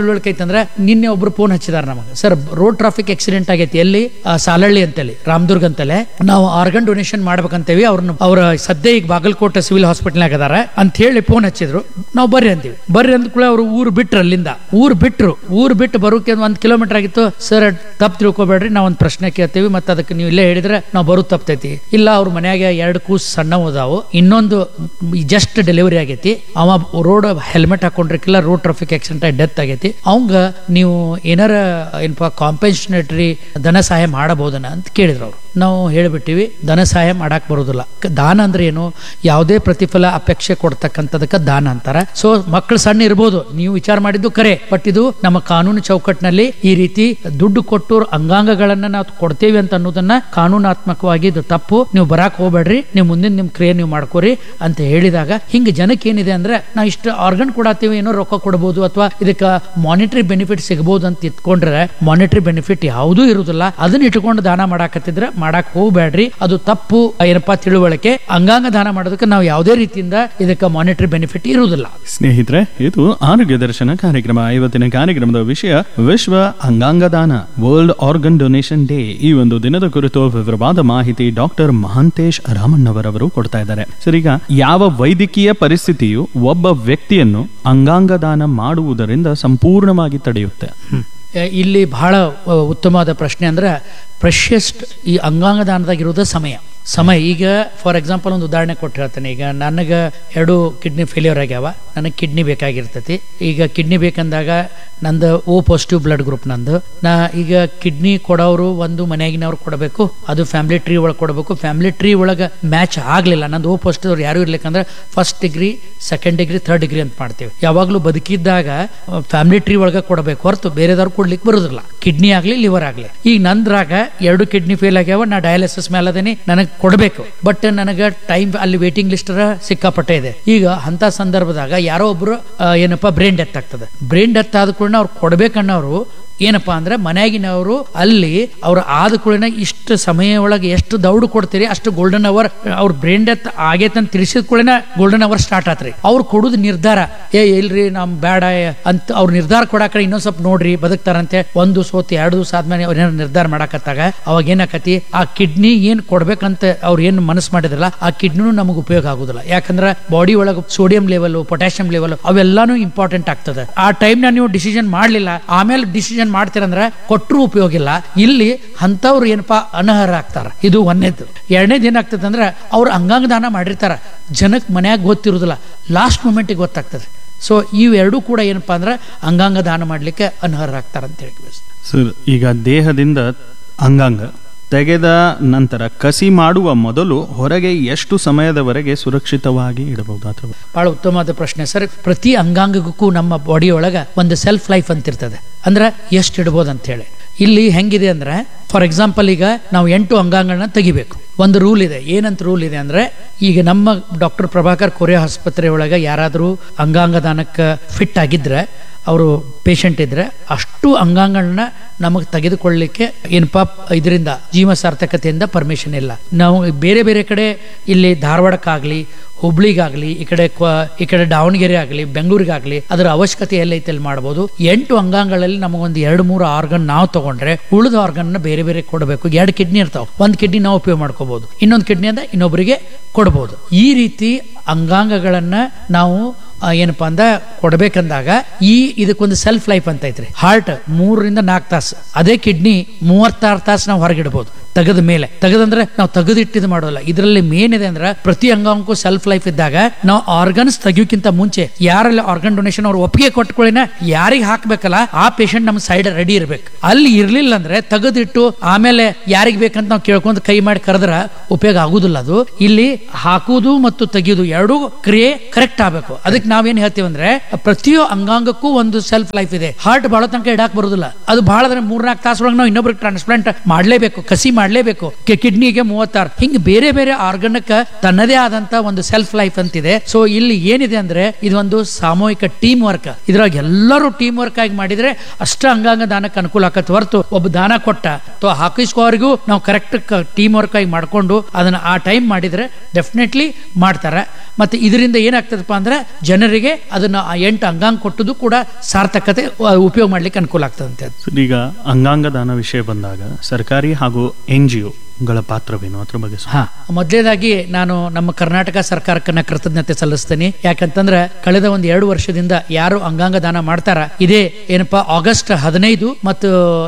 ತಿಳುವಳಿಕೆ ಐತಂದ್ರೆ ನಿನ್ನೆ ಒಬ್ರು ಫೋನ್ ಹಚ್ಚಿದಾರ ನಮಗೆ, ಸರ್ ರೋಡ್ ಟ್ರಾಫಿಕ್ ಆಕ್ಸಿಡೆಂಟ್ ಆಗೈತಿ ಎಲ್ಲಿ ಸಾಲಹಳ್ಳಿ ಅಂತೇಳಿ ರಾಮದುರ್ಗ್ ಅಂತಲೇ, ನಾವು ಆರ್ಗನ್ ಡೊನೇಷನ್ ಮಾಡ್ಬೇಕಂತೇವಿ, ಅವ್ರ ಸದ್ಯ ಈಗ ಬಾಗಲಕೋಟೆ ಸಿವಿಲ್ ಹಾಸ್ಪಿಟಲ್ ಆಗದಾರ ಅಂತ ಹೇಳಿ ಫೋನ್ ಹಚ್ಚಿದ್ರು. ನಾವು ಬರ್ರಿ ಅಂತೀವಿ, ಬರ್ರಿ ಅಂದ ಕೂಡ ಅವ್ರು ಊರು ಬಿಟ್ರು, ಅಲ್ಲಿಂದ ಊರು ಬಿಟ್ಟು ಬರೋಕೆ 1 ಕಿಲೋಮೀಟರ್ ಆಗಿತ್ತು. ಸರ್ ತಪ್ಪು ತಿಳ್ಕೊಬೇಡ್ರಿ, ನಾವ್ ಒಂದ್ ಪ್ರಶ್ನೆ ಕೇಳ್ತೀವಿ, ಮತ್ತೆ ಅದಕ್ಕೆ ನೀವು ಇಲ್ಲೇ ಹೇಳಿದ್ರೆ ನಾವು ಬರೋದು ತಪ್ಪತೈತಿ. ಇಲ್ಲ, ಅವ್ರ ಮನ್ಯಾಗ 2 ಕೂಸ್ ಸಣ್ಣ ಓದಾವು, ಇನ್ನೊಂದು ಜಸ್ಟ್ ಡೆಲಿವರಿ ಆಗೈತಿ, ಅವ road helmet ಹಾಕೊಂಡ್ರಿಕಿಲ್ಲ, road traffic accident ಆಗಿ ಡೆತ್ ಆಗೈತಿ, ಅವಂಗ ನೀವು ಏನಾರ ಏನಪ್ಪಾ ಕಾಂಪೆನ್ಸೇಟರಿ ಧನ ಸಹಾಯ ಮಾಡಬಹುದನ ಅಂತ ಕೇಳಿದ್ರು ಅವ್ರು. ನಾವು ಹೇಳ್ಬಿಟ್ಟಿವಿ, ಧನ ಸಹಾಯ ಮಾಡಕ್ ಬರೋದಿಲ್ಲ. ದಾನ ಅಂದ್ರೆ ಏನು? ಯಾವುದೇ ಪ್ರತಿಫಲ ಅಪೇಕ್ಷೆ ಕೊಡ್ತಕ್ಕಂಥದಕ್ಕೆ ದಾನ ಅಂತಾರ. ಸೊ ಮಕ್ಕಳು ಸಣ್ಣ ಇರ್ಬೋದು, ನೀವು ವಿಚಾರ ಮಾಡಿದ್ದು ಕರೆ, ಬಟ್ ಇದು ನಮ್ಮ ಕಾನೂನು ಚೌಕಟ್ಟಿನಲ್ಲಿ ಈ ರೀತಿ ದುಡ್ಡು ಕೊಟ್ಟು ಅಂಗಾಂಗಗಳನ್ನ ನಾವು ಕೊಡ್ತೇವೆ ಅಂತ ಅನ್ನೋದನ್ನ ಕಾನೂನಾತ್ಮಕವಾಗಿ ಇದು ತಪ್ಪು, ನೀವು ಬರಾಕ್ ಹೋಗ್ಬೇಡ್ರಿ, ನೀವು ಮುಂದಿನ ನಿಮ್ ಕ್ರಿಯೆ ನೀವು ಮಾಡ್ಕೋರಿ ಅಂತ ಹೇಳಿದಾಗ, ಹಿಂಗ ಜನಕ್ಕೆ ಏನಿದೆ ಅಂದ್ರೆ ನಾವು ಇಷ್ಟು ಆರ್ಗನ್ ಕೊಡಾತೀವಿ, ಏನೋ ರೊಕ್ಕ ಕೊಡಬಹುದು ಅಥವಾ ಇದಕ್ಕೆ ಮಾನಿಟರಿ ಬೆನಿಫಿಟ್ ಸಿಗಬಹುದು ಅಂತ ಇಟ್ಕೊಂಡ್ರೆ ಮಾನಿಟರಿ ಬೆನಿಫಿಟ್ ಯಾವುದೂ ಇರುವುದಿಲ್ಲ. ಅದನ್ನ ಇಟ್ಕೊಂಡು ದಾನ ಮಾಡಾಕತ್ತಿದ್ರೆ ಮಾಡಾಕ್ ಹೋಗ್ಬೇಡ್ರಿ, ಅದು ತಪ್ಪು. ಏನಪ್ಪಾ ತಿಳುವಳಿಕೆ, ಅಂಗಾಂಗ ದಾನ ಮಾಡೋದಕ್ಕೆ ನಾವು ಯಾವುದೇ ರೀತಿಯಿಂದ ಇದಕ್ಕೆ ಮಾನಿಟರಿ ಬೆನಿಫಿಟ್ ಇರುವುದಿಲ್ಲ. ಸ್ನೇಹಿತರೆ, ಇದು ಆರೋಗ್ಯ ದರ್ಶನ ಕಾರ್ಯಕ್ರಮ. ಇವತ್ತಿನ ಕಾರ್ಯಕ್ರಮದ ವಿಷಯ ವಿಶ್ವ ಅಂಗಾಂಗ ದಾನ, ವರ್ಲ್ಡ್ ಆರ್ಗನ್ ಡೊನೇಷನ್ ಡೇ. ಈ ಒಂದು ದಿನದ ಕುರಿತು ವಿವರವಾದ ಮಾಹಿತಿ ಡಾಕ್ಟರ್ ಮಹಾಂತೇಶ್ ರಾಮಣ್ಣವರವರು ಕೊಡ್ತಾ ಇದ್ದಾರೆ. ಸರ್, ಈಗ ಯಾವ ವೈದ್ಯಕೀಯ ಪರಿಸ್ಥಿತಿಯು ಒಬ್ಬ ವ್ಯಕ್ತಿಯನ್ನು ಅಂಗಾಂಗ ದಾನ ಮಾಡುವುದರಿಂದ ಸಂಪೂರ್ಣವಾಗಿ ತಡೆಯುತ್ತೆ? ಇಲ್ಲಿ ಬಹಳ ಉತ್ತಮವಾದ ಪ್ರಶ್ನೆ. ಅಂದ್ರೆ ಪ್ರೆಷಿಯಸ್ಟ್ ಈ ಅಂಗಾಂಗ ದಾನದಾಗಿರೋದು ಸಮಯ. ಈಗ ಫಾರ್ ಎಕ್ಸಾಂಪಲ್ ಒಂದು ಉದಾಹರಣೆ ಕೊಟ್ಟು ಹೇಳ್ತೇನೆ. ಈಗ ನನಗೆ 2 ಕಿಡ್ನಿ ಫೇಲ್ಯೂರ್ ಆಗ್ಯಾವ, ನನಗೆ ಕಿಡ್ನಿ ಬೇಕಾಗಿರ್ತೈತಿ. ಈಗ ಕಿಡ್ನಿ ಬೇಕಂದಾಗ ನಂದು O ಪಾಸಿಟಿವ್ ಬ್ಲಡ್ ಗ್ರೂಪ್ ನಂದು. ನಾ ಈಗ ಕಿಡ್ನಿ ಕೊಡೋರು ಒಂದು ಮನೆಯಾಗಿನವ್ರು ಕೊಡಬೇಕು, ಅದು ಫ್ಯಾಮಿಲಿ ಟ್ರೀ ಒಳಗೆ ಕೊಡಬೇಕು. ಫ್ಯಾಮಿಲಿ ಟ್ರೀ ಒಳಗೆ ಮ್ಯಾಚ್ ಆಗಲಿಲ್ಲ, ನಂದು O ಪಾಸಿಟಿವ್ ಅವ್ರು ಯಾರು ಇರ್ಲಿಕ್ಕಂದ್ರೆ 1st degree 2nd degree 3rd degree ಅಂತ ಮಾಡ್ತೀವಿ. ಯಾವಾಗಲೂ ಬದುಕಿದ್ದಾಗ ಫ್ಯಾಮಿಲಿ ಟ್ರೀ ಒಳಗೆ ಕೊಡಬೇಕು ಹೊರತು ಬೇರೆದವ್ರು ಕೊಡ್ಲಿಕ್ಕೆ ಬರೋದಿಲ್ಲ, ಕಿಡ್ನಿ ಆಗಲಿ ಲಿವರ್ ಆಗಲಿ. ಈಗ ನಂದ್ರಾಗ 2 ಕಿಡ್ನಿ ಫೇಲ್ ಆಗ್ಯಾವ, ನಾ ಡಯಾಲಿಸಿಸ್ ಮೇಲೆ ಅದೇನಿ, ನನಗೆ ಕೊಡಬೇಕು, ಬಟ್ ನನಗೆ ಟೈಮ್ ಅಲ್ಲಿ ವೇಟಿಂಗ್ ಲಿಸ್ಟ್ ಸಿಕ್ಕಾಪಟ್ಟೆ ಇದೆ. ಈಗ ಅಂತ ಸಂದರ್ಭದಾಗ ಯಾರೋ ಒಬ್ರು ಏನಪ್ಪಾ ಬ್ರೈನ್ ಡೆತ್ ಆಗ್ತದೆ. ಬ್ರೈನ್ ಡೆತ್ ಆದ ಕೂಡ ಅವ್ರು ಕೊಡ್ಬೇಕನ್ನೋರು ಏನಪ್ಪಾ ಅಂದ್ರೆ ಮನೆಯಾಗಿನವರು ಅಲ್ಲಿ ಅವ್ರ ಆದ ಕೂಡಲೇ ಇಷ್ಟು ಸಮಯ ಒಳಗೆ ಎಷ್ಟು ದೌಡು ಕೊಡ್ತೀರಿ ಅಷ್ಟು ಗೋಲ್ಡನ್ ಅವರ್, ಅವ್ರ ಬ್ರೈನ್ ಡೆತ್ ಆಗೇತಂತ ತಿಳಿಸಿದ ಕೂಡಲೇ ಗೋಲ್ಡನ್ ಅವರ್ ಸ್ಟಾರ್ಟ್ ಆತ್ರಿ. ಅವ್ರು ಕೊಡುದು ನಿರ್ಧಾರ, ಇಲ್ರಿ ನಮ್ ಬೇಡ ಅಂತ ಅವ್ರ ನಿರ್ಧಾರ ಕೊಡಾಕ ಇನ್ನೊಂದ್ ಸ್ವಲ್ಪ ನೋಡ್ರಿ ಬದುಕ್ತಾರಂತೆ. 1 ಸೋತ್ 2 ದಿವಸ ಆದ್ಮೇಲೆ ಅವ್ರ ಏನಾರ ನಿರ್ಧಾರ ಮಾಡಾಕತ್ತಾಗ ಅವಾಗ ಏನಾಕತಿ, ಆ ಕಿಡ್ನಿ ಏನ್ ಕೊಡ್ಬೇಕಂತ ಅವ್ರ ಏನ್ ಮನಸ್ಸು ಮಾಡಿದ್ರಲ್ಲ ಆ ಕಿಡ್ನಿನೂ ನಮಗ್ ಉಪಯೋಗ ಆಗುದಿಲ್ಲ. ಯಾಕಂದ್ರೆ ಬಾಡಿ ಒಳಗೆ sodium level, potassium level ಅವೆಲ್ಲಾನು important ಆಗ್ತದೆ. ಆ ಟೈಮ್ ನ ನೀವು ಡಿಸಿಷನ್ ಮಾಡ್ಲಿಲ್ಲ, ಆಮೇಲೆ ಡಿಸಿಷನ್ ಮಾಡ್ತೀರಂದ್ರೆ ಕೊಟ್ಟರು ಉಪಯೋಗ ಇಲ್ಲ. ಇಲ್ಲಿ ಅಂತವ್ರು ಏನಪ್ಪಾ ಅನರ್ಹ ಆಗ್ತಾರ. ಇದು ಒಂದೇದು. ಎರಡನೇದು ಏನಾಗ್ತದೆ ಅಂದ್ರೆ ಅವ್ರು ಅಂಗಾಂಗ ದಾನ ಮಾಡಿರ್ತಾರ, ಜನಕ್ಕೆ ಮನ್ಯಾಗ ಗೊತ್ತಿರುದಿಲ್ಲ, ಲಾಸ್ಟ್ ಮೂಮೆಂಟಿಗೆ ಗೊತ್ತಾಗ್ತದೆ. ಸೊ ಇವೆರಡೂ ಕೂಡ ಏನಪ್ಪಾ ಅಂದ್ರೆ ಅಂಗಾಂಗ ದಾನ ಮಾಡ್ಲಿಕ್ಕೆ ಅನರ್ಹ ಆಗ್ತಾರ ಅಂತ ಹೇಳಿ. ಸರ್, ಈಗ ದೇಹದಿಂದ ಅಂಗಾಂಗ ತೆಗೆದ ನಂತರ ಕಸಿ ಮಾಡುವ ಮೊದಲು ಹೊರಗೆ ಎಷ್ಟು ಸಮಯದವರೆಗೆ ಸುರಕ್ಷಿತವಾಗಿ ಇಡಬಹುದು? ಅಥವಾ ಬಹಳ ಉತ್ತಮವಾದ ಪ್ರಶ್ನೆ ಸರ್. ಪ್ರತಿ ಅಂಗಾಂಗಕ್ಕೂ ನಮ್ಮ ಬಾಡಿ ಒಳಗ ಒಂದು ಸೆಲ್ಫ್ ಲೈಫ್ ಅಂತ ಇರ್ತದೆ, ಅಂದ್ರೆ ಎಷ್ಟು ಇಡಬಹುದು ಅಂತ ಹೇಳಿ. ಇಲ್ಲಿ ಹೆಂಗಿದೆ ಅಂದ್ರೆ ಫಾರ್ ಎಕ್ಸಾಂಪಲ್ ಈಗ ನಾವು 8 ಅಂಗಾಂಗಗಳನ್ನ ತೆಗಿಬೇಕು. ಒಂದು ರೂಲ್ ಇದೆ. ಏನಂತ ರೂಲ್ ಇದೆ ಅಂದ್ರೆ, ಈಗ ನಮ್ಮ ಡಾಕ್ಟರ್ ಪ್ರಭಾಕರ್ ಕೋರೆ ಆಸ್ಪತ್ರೆ ಒಳಗ ಯಾರಾದ್ರೂ ಅಂಗಾಂಗ ದಾನಕ್ಕೆ ಫಿಟ್ ಆಗಿದ್ರೆ, ಅವರು ಪೇಷಂಟ್ ಇದ್ರೆ ಅಷ್ಟು ಅಂಗಾಂಗಗಳನ್ನ ನಮಗೆ ತೆಗೆದುಕೊಳ್ಳಲಿಕ್ಕೆ ಏನಪ್ಪಾ ಇದರಿಂದ ಜೀವ ಸಾರ್ಥಕತೆಯಿಂದ ಪರ್ಮಿಷನ್ ಇಲ್ಲ. ನಾವು ಬೇರೆ ಬೇರೆ ಕಡೆ ಇಲ್ಲಿ ಧಾರವಾಡಕ್ಕಾಗ್ಲಿ, ಹುಬ್ಳಿಗಾಗ್ಲಿ, ಈ ಕಡೆ ದಾವಣಗೆರೆ ಆಗಲಿ, ಬೆಂಗಳೂರಿಗಾಗ್ಲಿ ಅದರ ಅವಶ್ಯಕತೆ ಎಲ್ಲೈತೆ ಅಲ್ಲಿ ಮಾಡಬಹುದು. 8 ಅಂಗಾಂಗಗಳಲ್ಲಿ ನಮಗೊಂದು 2-3 ಆರ್ಗನ್ ನಾವು ತಗೊಂಡ್ರೆ ಉಳಿದ ಆರ್ಗನ್ ಬೇರೆ ಬೇರೆ ಕೊಡಬೇಕು. 2 ಕಿಡ್ನಿ ಇರ್ತಾವ, 1 ಕಿಡ್ನಿ ನಾವು ಉಪಯೋಗ ಮಾಡ್ಕೋಬಹುದು, ಇನ್ನೊಂದು ಕಿಡ್ನಿ ಅಂತ ಇನ್ನೊಬ್ಬರಿಗೆ ಕೊಡಬಹುದು. ಈ ರೀತಿ ಅಂಗಾಂಗಗಳನ್ನ ನಾವು ಏನಪ್ಪಾ ಅಂದ ಕೊಡ್ಬೇಕಂದಾಗ ಇದಕ್ಕೊಂದು ಸೆಲ್ಫ್ ಲೈಫ್ ಅಂತ ಐತ್ರಿ. ಹಾರ್ಟ್ 3-4 ತಾಸು, ಅದೇ ಕಿಡ್ನಿ 36 ತಾಸು ನಾವು ಹೊರಗಿಡಬಹುದು. ತೆಗೆದ ಮೇಲೆ ತೆಗೆದಂದ್ರೆ ನಾವು ತೆಗೆದಿಟ್ಟಿದ್ ಮಾಡೋಲ್ಲ. ಇದರಲ್ಲಿ ಮೇನ್ ಇದೆ ಅಂದ್ರೆ ಪ್ರತಿ ಅಂಗಾಂಗಕ್ಕೂ ಸೆಲ್ಫ್ ಲೈಫ್ ಇದ್ದಾಗ ನಾವು ಆರ್ಗನ್ಸ್ ತೆಗಿಯೋಕ್ಕಿಂತ ಮುಂಚೆ ಯಾರಲ್ಲಿ ಆರ್ಗನ್ ಡೊನೇಷನ್ ಅವ್ರು ಒಪ್ಪಿಗೆ ಕೊಟ್ಕೊಳ್ಳಿನ ಯಾರಿಗೆ ಹಾಕ್ಬೇಕಲ್ಲ ಆ ಪೇಷಂಟ್ ನಮ್ ಸೈಡ್ ರೆಡಿ ಇರ್ಬೇಕು. ಅಲ್ಲಿ ಇರ್ಲಿಲ್ಲ ಅಂದ್ರೆ ತೆಗೆದಿಟ್ಟು ಆಮೇಲೆ ಯಾರಿಗ್ ಬೇಕಂತ ನಾವು ಕೇಳ್ಕೊಂಡ್ ಕೈ ಮಾಡಿ ಕರೆದ್ರ ಉಪಯೋಗ ಆಗುದಿಲ್ಲ. ಅದು ಇಲ್ಲಿ ಹಾಕುವುದು ಮತ್ತು ತೆಗಿಯೋದು ಎರಡೂ ಕ್ರಿಯೆ ಕರೆಕ್ಟ್ ಆಗ್ಬೇಕು. ಅದಕ್ಕೆ ನಾವೇನ್ ಹೇಳ್ತೀವಿ ಅಂದ್ರೆ ಪ್ರತಿಯೊ ಅಂಗಾಂಗಕ್ಕೂ ಒಂದು ಸೆಲ್ಫ್ ಲೈಫ್ ಇದೆ. ಹಾರ್ಟ್ ಬಹಳ ತನಕ ಇಡಾಕ್ ಬರುದಿಲ್ಲ, ಅದು ಬಹಳ 3-4 ತಾಸೊಳಗೆ ನಾವು ಇನ್ನೊಬ್ರಿಗೆ ಟ್ರಾನ್ಸ್ಪ್ಲಾಂಟ್ ಮಾಡ್ಲೇಬೇಕು, ಕಸಿ ಮಾಡ್ಲೇಬೇಕು. ಕಿಡ್ನಿಗೆ 36, ಹಿಂಗ್ ಬೇರೆ ಬೇರೆ ಆರ್ಗನ್ಕ್ಕೆ ತನ್ನದೇ ಆದಂತ ಒಂದು ಸೆಲ್ಫ್ ಲೈಫ್ ಅಂತಿದೆ. ಸೊ ಇಲ್ಲಿ ಏನಿದೆ ಅಂದ್ರೆ ಇದೊಂದು ಸಾಮೂಹಿಕ ಟೀಮ್ ವರ್ಕ್. ಇದ್ರಾಗ ಎಲ್ಲರೂ ಟೀಮ್ ವರ್ಕ್ ಆಗಿ ಮಾಡಿದ್ರೆ ಅಷ್ಟ ಅಂಗಾಂಗ ದಾನಕ್ಕೆ ಅನುಕೂಲ ಆಗತ್ತೆ ಹೊರತು ಒಬ್ಬ ದಾನ ಕೊಟ್ಟ ಹಾಕಿಸ್ಕೋವರೆಗೂ ನಾವು ಕರೆಕ್ಟ್ ಟೀಮ್ ವರ್ಕ್ ಆಗಿ ಮಾಡ್ಕೊಂಡು ಅದನ್ನ ಆ ಟೈಮ್ ಮಾಡಿದ್ರೆ ಡೆಫಿನೆಟ್ಲಿ ಮಾಡ್ತಾರೆ. ಮತ್ತೆ ಇದರಿಂದ ಏನಾಗ್ತದಪ್ಪ ಅಂದ್ರೆ ಜನ ಜನರಿಗೆ ಅದನ್ನ 8 ಅಂಗಾಂಗ ಕೊಟ್ಟದ್ದು ಕೂಡ ಸಾರ್ಥಕತೆ ಉಪಯೋಗ ಮಾಡ್ಲಿಕ್ಕೆ ಅನುಕೂಲ ಆಗ್ತದಂತೆ. ಈಗ ಅಂಗಾಂಗ ದಾನ ವಿಷಯ ಬಂದಾಗ ಸರ್ಕಾರಿ ಹಾಗೂ NGO ಗಳ ಪಾತ್ರವೇನು ಅದ್ರ ಬಗ್ಗೆ? ಮೊದಲೇದಾಗಿ ನಾನು ನಮ್ಮ ಕರ್ನಾಟಕ ಸರ್ಕಾರಕ್ಕೆ ಕೃತಜ್ಞತೆ ಸಲ್ಲಿಸ್ತೇನೆ. ಯಾಕಂತಂದ್ರೆ ಕಳೆದ 1-2 ವರ್ಷದಿಂದ ಯಾರು ಅಂಗಾಂಗ ದಾನ ಮಾಡ್ತಾರ, ಇದೇ ಏನಪ್ಪಾ ಆಗಸ್ಟ್ 15 ಮತ್ತು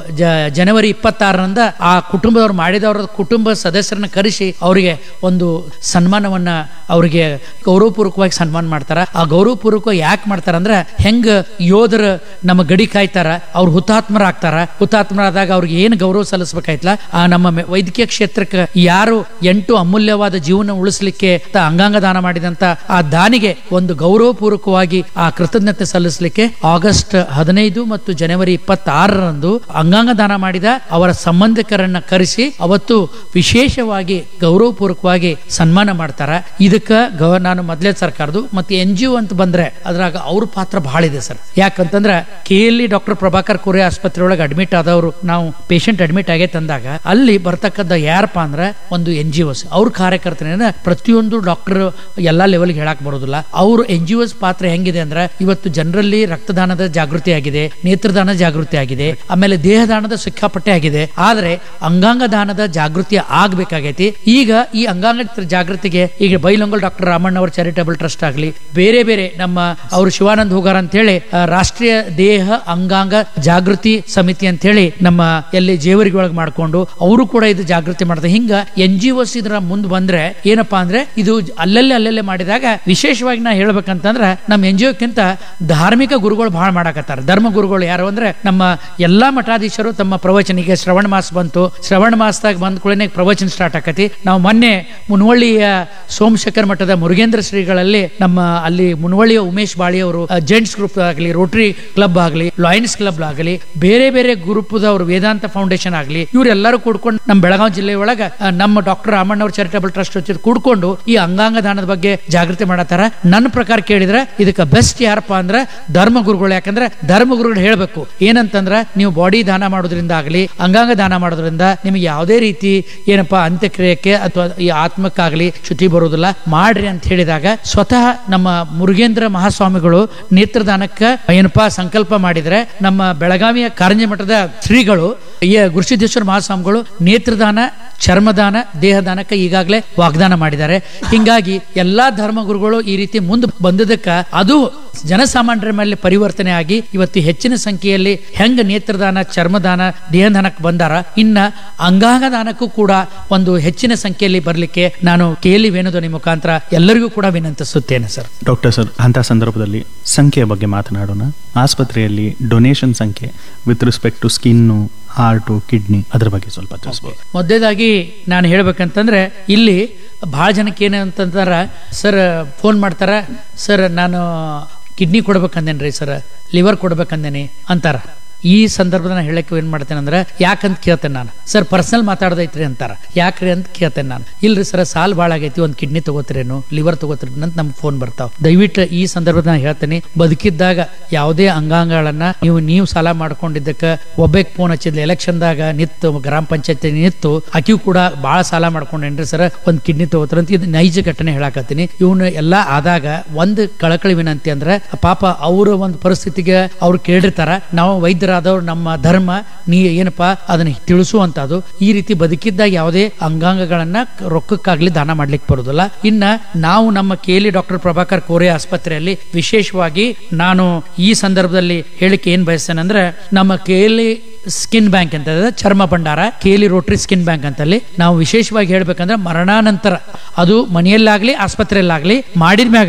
ಜನವರಿ 26ರಂದ ಆ ಕುಟುಂಬದವ್ರು ಮಾಡಿದವರ ಕುಟುಂಬ ಸದಸ್ಯರನ್ನ ಕರೆಸಿ ಅವರಿಗೆ ಒಂದು ಸನ್ಮಾನವನ್ನ, ಅವರಿಗೆ ಗೌರವಪೂರ್ವಕವಾಗಿ ಸನ್ಮಾನ ಮಾಡ್ತಾರ. ಆ ಗೌರವಪೂರ್ವಕ ಯಾಕೆ ಮಾಡ್ತಾರ ಅಂದ್ರೆ, ಹೆಂಗ ಯೋಧರ ನಮ್ಮ ಗಡಿ ಕಾಯ್ತಾರ, ಅವ್ರು ಹುತಾತ್ಮರಾಗ್ತಾರ, ಹುತಾತ್ಮರಾದಾಗ ಅವ್ರಿಗೆ ಏನು ಗೌರವ ಸಲ್ಲಿಸಬೇಕಾಯ್ತಲ್ಲ, ಆ ನಮ್ಮ ವೈದ್ಯಕೀಯ ಕ್ಷೇತ್ರಕ್ಕೆ ಯಾರು 8 ಅಮೂಲ್ಯವಾದ ಜೀವನ ಉಳಿಸಲಿಕ್ಕೆ ಅಂಗಾಂಗ ದಾನ ಮಾಡಿದಂತ ಆ ದಾನಿಗೆ ಒಂದು ಗೌರವಪೂರ್ವಕವಾಗಿ ಆ ಕೃತಜ್ಞತೆ ಸಲ್ಲಿಸಲಿಕ್ಕೆ ಆಗಸ್ಟ್ 15 ಮತ್ತು ಜನವರಿ 26ರಂದು ಅಂಗಾಂಗ ದಾನ ಮಾಡಿದ ಅವರ ಸಂಬಂಧಿಕರನ್ನ ಕರೆಸಿ ಅವತ್ತು ವಿಶೇಷವಾಗಿ ಗೌರವಪೂರ್ವಕವಾಗಿ ಸನ್ಮಾನ ಮಾಡ್ತಾರ. ಇದಕ್ಕ ನಾನು ಮೊದಲೇ ಸರ್ಕಾರದು ಮತ್ತೆ NGO ಅಂತ ಬಂದ್ರೆ ಅದ್ರಾಗ ಅವ್ರ ಪಾತ್ರ ಬಹಳ ಇದೆ ಸರ್. ಯಾಕಂತಂದ್ರೆ KLE ಡಾಕ್ಟರ್ ಪ್ರಭಾಕರ್ ಕೋರೆ ಆಸ್ಪತ್ರೆ ಒಳಗೆ ಅಡ್ಮಿಟ್ ಆದವರು, ನಾವು ಪೇಷಂಟ್ ಅಡ್ಮಿಟ್ ಆಗೈತೆ ಅಂದಾಗ ಅಲ್ಲಿ ಬರ್ತಕ್ಕಂಥ ಯಾರಪ್ಪ ಅಂದ್ರೆ ಒಂದು NGOs ಅವ್ರ ಕಾರ್ಯಕರ್ತನ ಪ್ರತಿಯೊಂದು ಡಾಕ್ಟರ್ ಎಲ್ಲಾ ಲೆವೆಲ್ಗೆ ಹೇಳಕ್ ಬರೋದಿಲ್ಲ. ಅವ್ರ NGOs ಪಾತ್ರ ಹೆಂಗಿದೆ ಅಂದ್ರೆ, ಇವತ್ತು ಜನರಲ್ಲಿ ರಕ್ತದಾನದ ಜಾಗೃತಿ ಆಗಿದೆ, ನೇತ್ರದಾನ ಜಾಗೃತಿ ಆಗಿದೆ, ಆಮೇಲೆ ದೇಹದಾನದ ಸಿಕ್ಕಾಪಟ್ಟೆ ಆಗಿದೆ. ಆದ್ರೆ ಅಂಗಾಂಗ ದಾನದ ಜಾಗೃತಿ ಆಗ್ಬೇಕಾಗೈತಿ. ಈಗ ಈ ಅಂಗಾಂಗ ಜಾಗೃತಿಗೆ ಈಗ ಬೈಲೊಂಗಲ್ ಡಾಕ್ಟರ್ ರಾಮಣ್ಣ ಅವರ ಚಾರಿಟಬಲ್ ಟ್ರಸ್ಟ್ ಆಗಲಿ, ಬೇರೆ ಬೇರೆ ನಮ್ಮ ಅವರು ಶಿವಾನಂದ್ ಹೋಗಾರ್ ಅಂತ ಹೇಳಿ ರಾಷ್ಟ್ರೀಯ ದೇಹ ಅಂಗಾಂಗ ಜಾಗೃತಿ ಸಮಿತಿ ಅಂತ ಹೇಳಿ ನಮ್ಮ ಎಲ್ಲಿ ಜೇವರಿಗೆ ಒಳಗೆ ಮಾಡ್ಕೊಂಡು ಅವರು ಕೂಡ ಇದು ಜಾಗೃತಿ ಮಾಡ್ತಾರೆ. ಹಿಂಗ NGOs ಇದ್ರ ಮುಂದೆ ಬಂದ್ರೆ ಏನಪ್ಪಾ ಅಂದ್ರೆ, ಇದು ಅಲ್ಲಲ್ಲೇ ಮಾಡಿದಾಗ ವಿಶೇಷವಾಗಿ ನಾ ಹೇಳ್ಬೇಕಂತಂದ್ರೆ, ನಮ್ಮ NGOಕ್ಕಿಂತ ಧಾರ್ಮಿಕ ಗುರುಗಳು ಬಹಳ ಮಾಡಾಕತ್ತಾರ. ಧರ್ಮ ಗುರುಗಳು ಯಾರು ಅಂದ್ರೆ, ನಮ್ಮ ಎಲ್ಲಾ ಮಠಾಧೀಶರು ತಮ್ಮ ಪ್ರವಚನ, ಈಗ ಶ್ರವಣ ಮಾಸ ಬಂತು, ಶ್ರವಣ ಮಾಸದಾಗ ಬಂದ ಕೂಡಲೇ ಪ್ರವಚನ ಸ್ಟಾರ್ಟ್ ಆಕತಿ. ನಾವು ಮೊನ್ನೆ ಮುನವಳ್ಳಿಯ ಸೋಮಶೇಖರ್ ಮಠದ ಮುರುಗೇಂದ್ರ ಶ್ರೀಗಳಲ್ಲಿ ನಮ್ಮ ಅಲ್ಲಿ ಮುನವಳ್ಳಿಯ ಉಮೇಶ್ ಬಾಳಿ ಅವರು ಜೆಂಟ್ಸ್ ಗ್ರೂಪ್ ಆಗಲಿ, ರೋಟರಿ ಕ್ಲಬ್ ಆಗಲಿ, ಲಯನ್ಸ್ ಕ್ಲಬ್ ಆಗಲಿ, ಬೇರೆ ಬೇರೆ ಗ್ರೂಪ್ ಅವರು ವೇದಾಂತ ಫೌಂಡೇಶನ್ ಆಗಲಿ, ಇವರೆಲ್ಲರೂ ಕೂಡ್ಕೊಂಡು ನಮ್ಮ ಬೆಳಗಾವಿ ಜಿಲ್ಲೆ ಒಳಗ ನಮ್ಮ ಡಾಕ್ಟರ್ ರಾಮಣ್ಣ ಅವ್ರ ಚಾರಿಟಬಲ್ ಟ್ರಸ್ಟ್ ಕೂಡ್ಕೊಂಡು ಈ ಅಂಗಾಂಗ ದಾನದ ಬಗ್ಗೆ ಜಾಗೃತಿ ಮಾಡತ್ತಾರ. ನನ್ನ ಪ್ರಕಾರ ಕೇಳಿದ್ರೆ ಇದಕ್ಕೆ ಬೆಸ್ಟ್ ಯಾರಪ್ಪ ಅಂದ್ರೆ ಧರ್ಮಗುರುಗಳು. ಯಾಕಂದ್ರೆ ಧರ್ಮಗುರುಗಳು ಹೇಳ್ಬೇಕು ಏನಂತಂದ್ರ, ನೀವು ಬಾಡಿ ದಾನ ಮಾಡೋದ್ರಿಂದ ಆಗಲಿ, ಅಂಗಾಂಗ ದಾನ ಮಾಡೋದ್ರಿಂದ ನಿಮ್ಗೆ ಯಾವುದೇ ರೀತಿ ಏನಪ್ಪಾ ಅಂತ್ಯಕ್ರಿಯೆಗೆ ಅಥವಾ ಈ ಆತ್ಮಕ್ಕಾಗಲಿ ಚ್ಯುತಿ ಬರುವುದಿಲ್ಲ, ಮಾಡ್ರಿ ಅಂತ ಹೇಳಿದಾಗ ಸ್ವತಃ ನಮ್ಮ ಮುರುಗೇಂದ್ರ ಮಹಾಸ್ವಾಮಿಗಳು ನೇತ್ರದಾನಕ್ಕೆ ಏನಪ್ಪಾ ಸಂಕಲ್ಪ ಮಾಡಿದ್ರೆ, ನಮ್ಮ ಬೆಳಗಾವಿಯ ಕಾರಂಜಿ ಮಠದ ಶ್ರೀಗಳು ಗುರುಸಿದ್ದೇಶ್ವರ ಮಹಾಸ್ವಾಮಿಗಳು ನೇತ್ರದಾನ, ಚರ್ಮದಾನ, ದೇಹದಾನಕ್ಕೆ ಈಗಾಗಲೇ ವಾಗ್ದಾನ ಮಾಡಿದ್ದಾರೆ. ಹಿಂಗಾಗಿ ಎಲ್ಲಾ ಧರ್ಮಗುರುಗಳು ಈ ರೀತಿ ಮುಂದೆ ಬಂದದಕ್ಕ ಅದು ಜನಸಾಮಾನ್ಯರ ಮೇಲೆ ಪರಿವರ್ತನೆ ಆಗಿ ಇವತ್ತು ಹೆಚ್ಚಿನ ಸಂಖ್ಯೆಯಲ್ಲಿ ಹೆಂಗ ನೇತ್ರದಾನ, ಚರ್ಮದಾನ, ದೇಹದಾನಕ್ಕೆ ಬಂದಾರ, ಇನ್ನ ಅಂಗಾಂಗ ದಾನಕ್ಕೂ ಕೂಡ ಒಂದು ಹೆಚ್ಚಿನ ಸಂಖ್ಯೆಯಲ್ಲಿ ಬರಲಿಕ್ಕೆ ನಾನು KLE ವೇಣುಧ್ವನಿ ಮುಖಾಂತರ ಎಲ್ಲರಿಗೂ ಕೂಡ ವಿನಂತಿಸುತ್ತೇನೆ ಸರ್. ಡಾಕ್ಟರ್ ಸರ್, ಅಂತ ಸಂದರ್ಭದಲ್ಲಿ ಸಂಖ್ಯೆಯ ಬಗ್ಗೆ ಮಾತನಾಡೋಣ. ಆಸ್ಪತ್ರೆಯಲ್ಲಿ ಡೊನೇಷನ್ ಸಂಖ್ಯೆ with respect to skin, heart, kidney, ಅದ್ರ ಬಗ್ಗೆ ಸ್ವಲ್ಪ ತಿಳಿಸ್ಬೋದು. ಮೊದಲೇದಾಗಿ ನಾನು ಹೇಳ್ಬೇಕಂತಂದ್ರೆ, ಇಲ್ಲಿ ಬಹಳ ಜನಕ್ಕೆ ಏನಂತಾರ ಸರ್, ಫೋನ್ ಮಾಡ್ತಾರ, ಸರ್ ನಾನು ಕಿಡ್ನಿ ಕೊಡ್ಬೇಕಂದೇನ್ರಿ ಸರ್, ಲಿವರ್ ಕೊಡ್ಬೇಕಂದೇನಿ ಅಂತಾರ. ಈ ಸಂದರ್ಭದ ಹೇಳಕ್ಕೆ ಏನ್ ಮಾಡ್ತೇನೆ ಅಂದ್ರೆ, ಯಾಕಂತ ಕೇಳ್ತೇನೆ ನಾನು, ಸರ್ ಪರ್ಸನಲ್ ಮಾತಾಡೋದೈತ್ರಿ ಅಂತಾರ. ಯಾಕ್ರಿ ಅಂತ ಕೇಳ್ತೇನೆ ನಾನು. ಇಲ್ರಿ ಸರ್ ಸಾಲ್ ಭಾಳ ಆಗೈತಿ, ಒಂದು ಕಿಡ್ನಿ ತಗೋತಿರೇನು, ಲಿವರ್ ತಗೋತಿರೇನು ಅಂತ ನಮ್ಗೆ ಫೋನ್ ಬರ್ತಾವ. ದಯವಿಟ್ಟು ಈ ಸಂದರ್ಭದ ಹೇಳ್ತೇನೆ, ಬದುಕಿದ್ದಾಗ ಯಾವುದೇ ಅಂಗಾಂಗಗಳನ್ನ ನೀವು ಸಾಲ ಮಾಡ್ಕೊಂಡಿದ್ದಕ್ಕೆ ಒಬ್ಬಕ್ಕೆ ಫೋನ್ ಹಚ್ಚಿದ್ಲಿ, ಎಲೆಕ್ಷನ್ದಾಗ ನಿತ್ತು, ಗ್ರಾಮ ಪಂಚಾಯತಿ ನಿತ್ತು, ಆಕಿಗೂ ಕೂಡ ಬಹಳ ಸಾಲ ಮಾಡ್ಕೊಂಡೇನ್ರಿ ಸರ್, ಒಂದು ಕಿಡ್ನಿ ತಗೋತಾರ ಅಂತ. ಇದು ನೈಜ ಘಟನೆ ಹೇಳಾಕತ್ತೀನಿ. ಇವನು ಎಲ್ಲಾ ಆದಾಗ ಒಂದು ಕಳಕಳಿ ವಿನಂತಿ ಅಂದ್ರೆ, ಪಾಪ ಅವರ ಒಂದು ಪರಿಸ್ಥಿತಿಗೆ ಅವ್ರು ಕೇಳಿರ್ತಾರ, ನಾವು ವೈದ್ಯರಾದವ್ರು ನಮ್ಮ ಧರ್ಮ ಏನಪ್ಪಾ ಅದನ್ನ ತಿಳಿಸುವಂತದ್ದು. ಈ ರೀತಿ ಬದುಕಿದ್ದಾಗ ಯಾವುದೇ ಅಂಗಾಂಗಗಳನ್ನ ರೊಕ್ಕಕ್ಕಾಗ್ಲಿ ದಾನ ಮಾಡ್ಲಿಕ್ಕೆ ಬರುದಿಲ್ಲ. ಇನ್ನ ನಾವು ನಮ್ಮ KLE ಡಾಕ್ಟರ್ ಪ್ರಭಾಕರ್ ಕೋರೆ ಆಸ್ಪತ್ರೆಯಲ್ಲಿ ವಿಶೇಷವಾಗಿ ನಾನು ಈ ಸಂದರ್ಭದಲ್ಲಿ ಹೇಳಿಕೆ ಏನ್ ಬಯಸ್ತೇನೆ ಅಂದ್ರೆ, ನಮ್ಮ KLE ಸ್ಕಿನ್ ಬ್ಯಾಂಕ್ ಅಂತ ಚರ್ಮ ಭಂಡಾರ, KLE ರೋಟರಿ ಸ್ಕಿನ್ ಬ್ಯಾಂಕ್ ಅಂತಲ್ಲಿ ನಾವು ವಿಶೇಷವಾಗಿ ಹೇಳ್ಬೇಕಂದ್ರೆ, ಮರಣಾನಂತರ ಅದು ಮನೆಯಲ್ಲಾಗ್ಲಿ ಆಸ್ಪತ್ರೆಯಲ್ಲಾಗ್ಲಿ ಮಾಡಿದ್ಮ್ಯಾಗ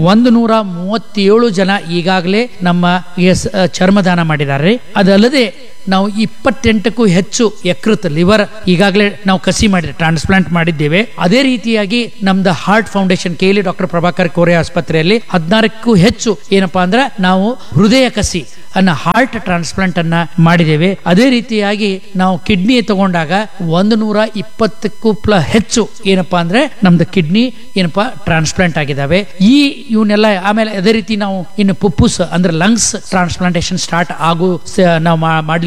137 ಜನ ಈಗಾಗಲೇ ನಮ್ಮ ಚರ್ಮದಾನ ಮಾಡಿದ್ದಾರೆ. ಅದಲ್ಲದೆ ನಾವು 28ಕ್ಕೂ ಹೆಚ್ಚು ಯಕೃತ್, ಲಿವರ್ ಈಗಾಗಲೇ ನಾವು ಕಸಿ ಮಾಡಿದ್ರೆ ಟ್ರಾನ್ಸ್ಪ್ಲಾಂಟ್ ಮಾಡಿದ್ದೇವೆ. ಅದೇ ರೀತಿಯಾಗಿ ನಮ್ದು heart foundation KLE doctor Prabhakar Kore ಆಸ್ಪತ್ರೆಯಲ್ಲಿ 16ಕ್ಕೂ ಹೆಚ್ಚು ಏನಪ್ಪಾ ಅಂದ್ರೆ ನಾವು ಹೃದಯ ಕಸಿ ಅನ್ನ, ಹಾರ್ಟ್ ಟ್ರಾನ್ಸ್ಪ್ಲಾಂಟ್ ಅನ್ನ ಮಾಡಿದ್ದೇವೆ. ಅದೇ ರೀತಿಯಾಗಿ ನಾವು ಕಿಡ್ನಿ ತಗೊಂಡಾಗ 120ಕ್ಕೂ ಹೆಚ್ಚು ಏನಪ್ಪಾ ಅಂದ್ರೆ ನಮ್ದು ಕಿಡ್ನಿ ಏನಪ್ಪಾ ಟ್ರಾನ್ಸ್ಪ್ಲಾಂಟ್ ಆಗಿದ್ದಾವೆ. ಇವನ್ನೆಲ್ಲ ಆಮೇಲೆ ಅದೇ ರೀತಿ ನಾವು ಇನ್ನು ಪುಪ್ಪುಸ್ ಅಂದ್ರೆ ಲಂಗ್ಸ್ ಟ್ರಾನ್ಸ್ಪ್ಲಾಂಟೇಶನ್ ಸ್ಟಾರ್ಟ್ ನಾವು ಮಾಡ್ಲಿಕ್ಕೆ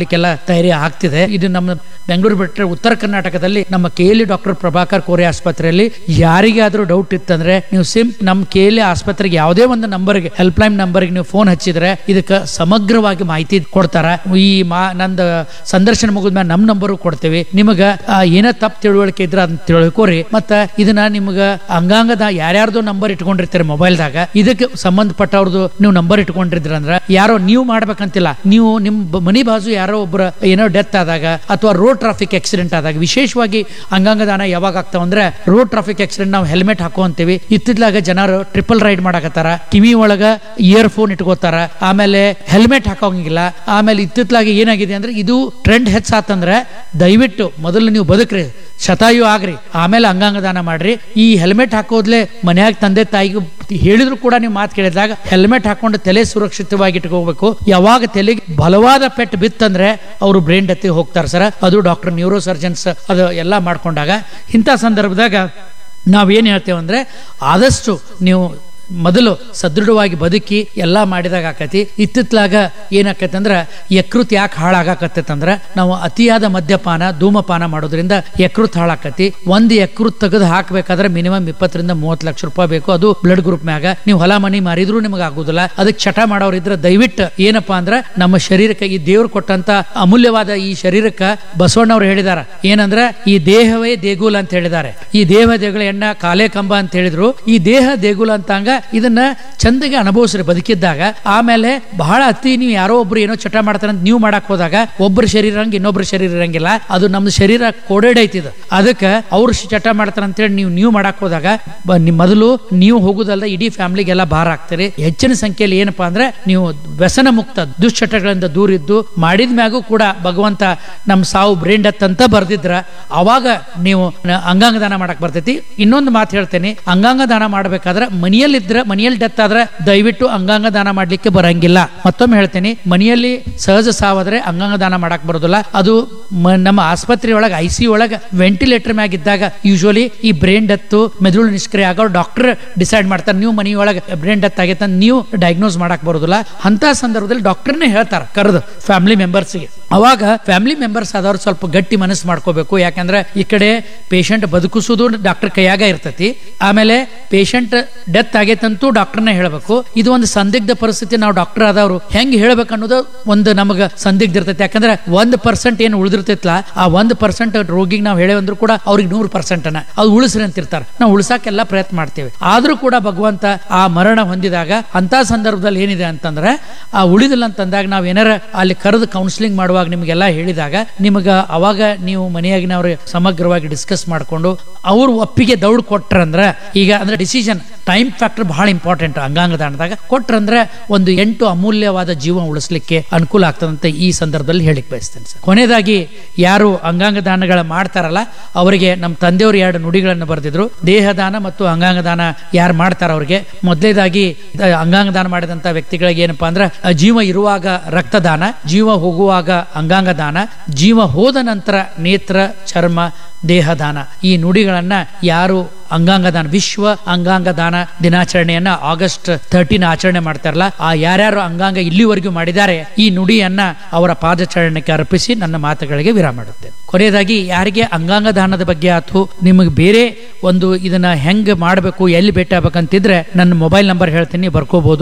ಮಾಡ್ಲಿಕ್ಕೆಲ್ಲ ತಯಾರಿ ಆಗ್ತಿದೆ. ಇದು ನಮ್ಮ ಬೆಂಗಳೂರು ಬಿಟ್ಟರೆ ಉತ್ತರ ಕರ್ನಾಟಕದಲ್ಲಿ ನಮ್ಮ KLE ಡಾಕ್ಟರ್ ಪ್ರಭಾಕರ್ ಕೋರೆ ಆಸ್ಪತ್ರೆಯಲ್ಲಿ ಯಾರಿಗಾದ್ರೂ ಡೌಟ್ ಇತ್ತಂದ್ರೆ ನೀವು ನಮ್ಮ KLE ಆಸ್ಪತ್ರೆಗೆ ಯಾವುದೇ ಒಂದು ನಂಬರ್ಗೆ, ಹೆಲ್ಪ್ ಲೈನ್ ನಂಬರ್ಗೆ ನೀವು ಫೋನ್ ಹಚ್ಚಿದ್ರೆ ಇದಕ್ಕೆ ಸಮಗ್ರವಾಗಿ ಮಾಹಿತಿ ಕೊಡ್ತಾರ. ಈ ನಂದು ಸಂದರ್ಶನ ಮುಗಿದ್ಮೇಲೆ ನಮ್ಮ ನಂಬರ್ ಕೊಡ್ತೇವೆ. ನಿಮಗ ಏನ ತಪ್ಪು ತಿಳುವಳಿಕೆ ಇದ್ರೆ ಅದನ್ನ ತಿಳ್ಕೋರಿ. ಮತ್ತ ಇದನ್ನ ನಿಮ್ಗ ಅಂಗಾಂಗದ ಯಾರ್ಯಾರ್ದು ನಂಬರ್ ಇಟ್ಕೊಂಡಿರ್ತೀರಿ ಮೊಬೈಲ್ದಾಗ, ಇದಕ್ಕೆ ಸಂಬಂಧಪಟ್ಟವ್ರದ್ದು ನೀವು ನಂಬರ್ ಇಟ್ಕೊಂಡಿದ್ರ ಅಂದ್ರ ಯಾರೋ ನೀವು ಮಾಡ್ಬೇಕಂತಿಲ್ಲ. ನೀವು ನಿಮ್ ಮನಿ ಬಾಜು ಯಾರೋ ಒಬ್ಬರ ಏನೋ ಡೆತ್ ಆದಾಗ ಅಥವಾ ರೋಡ್ ಟ್ರಾಫಿಕ್ ಆಕ್ಸಿಡೆಂಟ್ ಆದಾಗ, ವಿಶೇಷವಾಗಿ ಅಂಗಾಂಗ ದಾನ ಯಾವಾಗ ಆಗ್ತಾವ ಅಂದ್ರೆ ರೋಡ್ ಟ್ರಾಫಿಕ್ ಆಕ್ಸಿಡೆಂಟ್ ನಾವು ಹೆಲ್ಮೆಟ್ ಹಾಕುವಂತೀವಿ. ಇತ್ತಿತ್ಲಾಗ ಜನರು ಟ್ರಿಪಲ್ ರೈಡ್ ಮಾಡಕತ್ತಾರ, ಕಿವಿ ಒಳಗ ಇಯರ್ ಫೋನ್ ಇಟ್ಕೋತಾರ, ಆಮೇಲೆ ಹೆಲ್ಮೆಟ್ ಹಾಕೋಂಗಿಲ್ಲ. ಆಮೇಲೆ ಇತ್ತಿತ್ಲಾಗ ಏನಾಗಿದೆ ಅಂದ್ರೆ ಇದು ಟ್ರೆಂಡ್ ಹೆಚ್ಚಾತಂದ್ರೆ ದಯವಿಟ್ಟು ಮೊದಲು ನೀವು ಬದುಕ್ರಿ, ಶತಾಯು ಆಗ್ರಿ, ಆಮೇಲೆ ಅಂಗಾಂಗ ದಾನ ಮಾಡ್ರಿ. ಈ ಹೆಲ್ಮೆಟ್ ಹಾಕೋದ್ಲೆ ಮನ್ಯಾಗ ತಂದೆ ತಾಯಿಗೆ ಹೇಳಿದ್ರು ಕೂಡ ನೀವು ಮಾತು ಕೇಳಿದಾಗ ಹೆಲ್ಮೆಟ್ ಹಾಕೊಂಡು ತಲೆ ಸುರಕ್ಷಿತವಾಗಿ ಇಟ್ಕೋಬೇಕು. ಯಾವಾಗ ತಲೆಗೆ ಬಲವಾದ ಪೆಟ್ಟು ಬಿತ್ತಂದ್ರೆ ಅವರು ಬ್ರೈನ್ ಡೆತ್ ಹೋಗ್ತಾರೆ ಸರ್. ಅದು ಡಾಕ್ಟರ್ ನ್ಯೂರೋ ಸರ್ಜನ್ಸ್ ಅದು ಎಲ್ಲ ಮಾಡ್ಕೊಂಡಾಗ ಇಂಥ ಸಂದರ್ಭದಾಗ ನಾವೇನ್ ಹೇಳ್ತೇವೆ ಅಂದ್ರೆ ಆದಷ್ಟು ನೀವು ಮೊದಲು ಸದೃಢವಾಗಿ ಬದುಕಿ ಎಲ್ಲಾ ಮಾಡಿದಾಗ ಆಕತಿ. ಇತ್ತಿತ್ಲಾಗ ಏನಾಕತಿ ಅಂದ್ರ ಯಕೃತ್ ಯಾಕೆ ಹಾಳಾಗಕತ್ತಂದ್ರ ನಾವು ಅತಿಯಾದ ಮದ್ಯಪಾನ ಧೂಮಪಾನ ಮಾಡೋದ್ರಿಂದ ಯಕೃತ್ ಹಾಳಾಕತಿ. ಒಂದು ಯಕೃತ್ ತೆಗೆದು ಹಾಕ್ಬೇಕಾದ್ರೆ ಮಿನಿಮಮ್ 20 ರಿಂದ 30 ಲಕ್ಷ ರೂಪಾಯಿ ಬೇಕು. ಅದು ಬ್ಲಡ್ ಗ್ರೂಪ್ ಮ್ಯಾಗ. ನೀವು ಹೊಲ ಮನಿ ಮಾರಿದ್ರು ನಿಮಗೆ ಆಗುದಿಲ್ಲ. ಅದಕ್ಕೆ ಚಟ ಮಾಡೋರು ಇದ್ರೆ ದಯವಿಟ್ಟು ಏನಪ್ಪಾ ಅಂದ್ರ ನಮ್ಮ ಶರೀರಕ್ಕೆ ಈ ದೇವ್ರು ಕೊಟ್ಟಂತ ಅಮೂಲ್ಯವಾದ ಈ ಶರೀರಕ್ಕೆ ಬಸವಣ್ಣವ್ರು ಹೇಳಿದಾರ ಏನಂದ್ರ ಈ ದೇಹವೇ ದೇಗುಲ ಅಂತ ಹೇಳಿದ್ದಾರೆ. ಈ ದೇಹ ದೇಗುಲ ಎಣ್ಣ ಕಾಲೇ ಕಂಬ ಅಂತ ಹೇಳಿದ್ರು. ಈ ದೇಹ ದೇಗುಲ ಅಂತಂಗ ಇದನ್ನ ಚಂದಗೆ ಅನುಭವಿಸ್ರಿ ಬದುಕಿದ್ದಾಗ. ಆಮೇಲೆ ಬಹಳ ಅತಿ ನೀವು ಯಾರೋ ಒಬ್ರು ಏನೋ ಚಟ ಮಾಡ್ತಾರ ಅಂತ ನೀವು ಮಾಡಕ್ ಹೋದಾಗ ಒಬ್ಬರ ಶರೀರ ಹಂಗ ಇನ್ನೊಬ್ರ ಶರೀರ ಇರಂಗಿಲ್ಲ. ಅದು ನಮ್ದು ಶರೀರ ಕೋಡೆಡ್ ಐತಿದ. ಅದಕ್ಕೆ ಅವ್ರು ಚಟ ಮಾಡ್ತಾರ ಅಂತೇಳಿ ನೀವು ಮಾಡಕ್ ಹೋದಾಗ ಮೊದಲು ನೀವು ಹೋಗುದಲ್ದ ಇಡೀ ಫ್ಯಾಮಿಲಿಗೆಲ್ಲ ಭಾರ ಆಗ್ತೀರಿ. ಹೆಚ್ಚಿನ ಸಂಖ್ಯೆಯಲ್ಲಿ ಏನಪ್ಪಾ ಅಂದ್ರೆ ನೀವು ವ್ಯಸನ ಮುಕ್ತ ದುಶ್ಚಟಗಳಿಂದ ದೂರ ಇದ್ದು ಮಾಡಿದ ಮ್ಯಾಗೂ ಕೂಡ ಭಗವಂತ ನಮ್ ಸಾವು ಬ್ರೈನ್ ಡೆತ್ ಅಂತ ಬರ್ದಿದ್ರ ಅವಾಗ ನೀವು ಅಂಗಾಂಗ ದಾನ ಮಾಡಕ್ ಬರ್ತೈತಿ. ಇನ್ನೊಂದು ಮಾತು ಹೇಳ್ತೇನೆ, ಅಂಗಾಂಗ ದಾನ ಮಾಡ್ಬೇಕಾದ್ರೆ ಮನೆಯಲ್ಲಿ ಡೆತ್ ಆದ್ರೆ ದಯವಿಟ್ಟು ಅಂಗಾಂಗ ದಾನ ಮಾಡ್ಲಿಕ್ಕೆ ಬರಂಗಿಲ್ಲ. ಮತ್ತೊಮ್ಮೆ ಹೇಳ್ತೇನೆ, ಮನೆಯಲ್ಲಿ ಸಹಜ ಸಾವಾದ್ರೆ ಅಂಗಾಂಗ ದಾನ ಮಾಡಕ್ ಬರೋದಿಲ್ಲ. ಅದು ನಮ್ಮ ಆಸ್ಪತ್ರೆ ಒಳಗೆ ICU ಒಳಗೆ ವೆಂಟಿಲೇಟರ್ ಮ್ಯಾಗ ಇದ್ದಾಗ ಯೂಶುವಲಿ ಈ ಬ್ರೈನ್ ಡೆತ್ ಮೆದುಳು ನಿಷ್ಕ್ರಿಯ ಆಗೋ ಡಾಕ್ಟರ್ ಡಿಸೈಡ್ ಮಾಡ್ತಾರೆ. ನೀವು ಮನೆಯೊಳಗೆ ಬ್ರೈನ್ ಡೆತ್ ಆಗೈತೆ ಅಂತ ನೀವು ಡಯಾಗ್ನೋಸ್ ಮಾಡಕ್ ಬರೋದಿಲ್ಲ. ಅಂತ ಸಂದರ್ಭದಲ್ಲಿ ಡಾಕ್ಟರ್ನೇ ಹೇಳ್ತಾರೆ ಕರೆದು ಫ್ಯಾಮಿಲಿ ಮೆಂಬರ್ಸ್ಗೆ. ಅವಾಗ ಫ್ಯಾಮಿಲಿ ಮೆಂಬರ್ಸ್ ಆದವ್ರು ಸ್ವಲ್ಪ ಗಟ್ಟಿ ಮನಸ್ಸು ಮಾಡ್ಕೋಬೇಕು. ಯಾಕಂದ್ರೆ ಈ ಕಡೆ ಪೇಷಂಟ್ ಬದುಕಿಸೋದು ಡಾಕ್ಟರ್ ಕೈಯಾಗ ಇರ್ತೈತಿ, ಆಮೇಲೆ ಪೇಷಂಟ್ ಡೆತ್ ಆಗೈತಂತೂ ಡಾಕ್ಟರ್ನೇ ಹೇಳ್ಬೇಕು. ಇದು ಒಂದು ಸಂದಿಗ್ಧ ಪರಿಸ್ಥಿತಿ. ನಾವು ಡಾಕ್ಟರ್ ಆದವರು ಹೆಂಗ್ ಹೇಳ್ಬೇಕು ಅನ್ನೋದು ಒಂದು ನಮಗ ಸಂದಿಗ್ಧ ಇರ್ತೈತಿ. ಯಾಕಂದ್ರೆ 1% ಏನು ಉಳಿದಿರ್ತೈತಲ್ಲ, ಆ 1% ರೋಗಿಗೆ ನಾವು ಹೇಳೇವಂದ್ರೂ ಕೂಡ ಅವ್ರಿಗೆ 100% ಅದು ಉಳಿಸ್ರಿ ಅಂತಿರ್ತಾರೆ. ನಾವು ಉಳಿಸಾಕೆಲ್ಲ ಪ್ರಯತ್ನ ಮಾಡ್ತೇವೆ. ಆದ್ರೂ ಕೂಡ ಭಗವಂತ ಆ ಮರಣ ಹೊಂದಿದಾಗ ಅಂತ ಸಂದರ್ಭದಲ್ಲಿ ಏನಿದೆ ಅಂತಂದ್ರೆ ಆ ಉಳಿದಿಲ್ಲ ಅಂತಂದಾಗ ನಾವ್ ಏನಾರ ಅಲ್ಲಿ ಕರೆದು ಕೌನ್ಸಿಲಿಂಗ್ ಮಾಡುವಾಗ ನಿಮ್ಗೆಲ್ಲ ಹೇಳಿದಾಗ ನಿಮಗ ಅವಾಗ ನೀವು ಮನೆಯಾಗಿನವ್ರು ಸಮಗ್ರವಾಗಿ ಡಿಸ್ಕಸ್ ಮಾಡ್ಕೊಂಡು ಅವ್ರು ಒಪ್ಪಿಗೆ ದೌಡ್ ಕೊಟ್ರಂದ್ರ, ಈಗ ಅಂದ್ರೆ ಡಿಸಿಷನ್ ಟೈಮ್ ಫ್ಯಾಕ್ಟರ್ ಬಹಳ ಇಂಪಾರ್ಟೆಂಟ್ ಅಂಗಾಂಗ ದಾನದಾಗ ಕೊಟ್ರಂದ್ರೆ ಒಂದು 8 ಅಮೂಲ್ಯವಾದ ಜೀವ ಉಳಿಸ್ಲಿಕ್ಕೆ ಅನುಕೂಲ ಆಗ್ತದಂತ ಈ ಸಂದರ್ಭದಲ್ಲಿ ಹೇಳಿಕ್ ಬಯಸ್ತೇನೆ ಸರ್. ಕೊನೆಯದಾಗಿ ಯಾರು ಅಂಗಾಂಗ ದಾನಗಳ ಮಾಡ್ತಾರಲ್ಲ ಅವರಿಗೆ ನಮ್ಮ ತಂದೆಯವರು 2 ನುಡಿಗಳನ್ನು ಬರೆದಿದ್ರು. ದೇಹದಾನ ಮತ್ತು ಅಂಗಾಂಗ ದಾನ ಯಾರು ಮಾಡ್ತಾರ ಅವ್ರಿಗೆ ಮೊದಲೇದಾಗಿ ಅಂಗಾಂಗ ದಾನ ಮಾಡಿದಂತ ವ್ಯಕ್ತಿಗಳಿಗೆ ಏನಪ್ಪಾ ಅಂದ್ರೆ ಜೀವ ಇರುವಾಗ ರಕ್ತದಾನ, ಜೀವ ಹೋಗುವಾಗ ಅಂಗಾಂಗ ದಾನ, ಜೀವ ಹೋದ ನಂತರ ನೇತ್ರ, ಚರ್ಮ, ದೇಹದಾನ. ಈ ನುಡಿಗಳನ್ನ ಯಾರು ಅಂಗಾಂಗ ದಾನ ವಿಶ್ವ ಅಂಗಾಂಗ ದಾನ ದಿನಾಚರಣೆಯನ್ನ August 13 ಆಚರಣೆ ಮಾಡ್ತಾರಲ್ಲ, ಆ ಯಾರ್ಯಾರು ಅಂಗಾಂಗ ಇಲ್ಲಿವರೆಗೂ ಮಾಡಿದ್ದಾರೆ ಈ ನುಡಿಯನ್ನ ಅವರ ಪಾದಚರಣೆಗೆ ಅರ್ಪಿಸಿ ನನ್ನ ಮಾತುಗಳಿಗೆ ವಿರಾಮ ಮಾಡುತ್ತೇನೆ. ಕೊನೆಯದಾಗಿ ಯಾರಿಗೆ ಅಂಗಾಂಗ ದಾನದ ಬಗ್ಗೆ ಆತು ನಿಮಗೆ ಬೇರೆ ಒಂದು ಇದನ್ನ ಹೆಂಗ್ ಮಾಡಬೇಕು ಎಲ್ಲಿ ಭೇಟಿ ಆಗ್ಬೇಕಂತಿದ್ರೆ ನನ್ನ ಮೊಬೈಲ್ ನಂಬರ್ ಹೇಳ್ತೀನಿ, ಬರ್ಕೋಬಹುದು.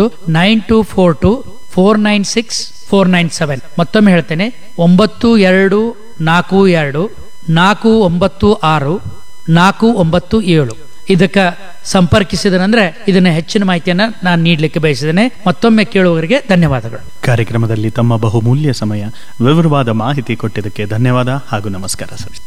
9242496497. ಮತ್ತೊಮ್ಮೆ ಹೇಳ್ತೇನೆ, 9242496497. ಇದಕ್ಕೆ ಸಂಪರ್ಕಿಸಿದನಂದ್ರೆ ಇದನ್ನ ಹೆಚ್ಚಿನ ಮಾಹಿತಿಯನ್ನ ನಾನು ನೀಡಲಿಕ್ಕೆ ಬಯಸಿದ್ದೇನೆ. ಮತ್ತೊಮ್ಮೆ ಕೇಳುವವರಿಗೆ ಧನ್ಯವಾದಗಳು. ಕಾರ್ಯಕ್ರಮದಲ್ಲಿ ತಮ್ಮ ಬಹುಮೂಲ್ಯ ಸಮಯ ವಿವರವಾದ ಮಾಹಿತಿ ಕೊಟ್ಟಿದ್ದಕ್ಕೆ ಧನ್ಯವಾದ ಹಾಗೂ ನಮಸ್ಕಾರ ಸರ್.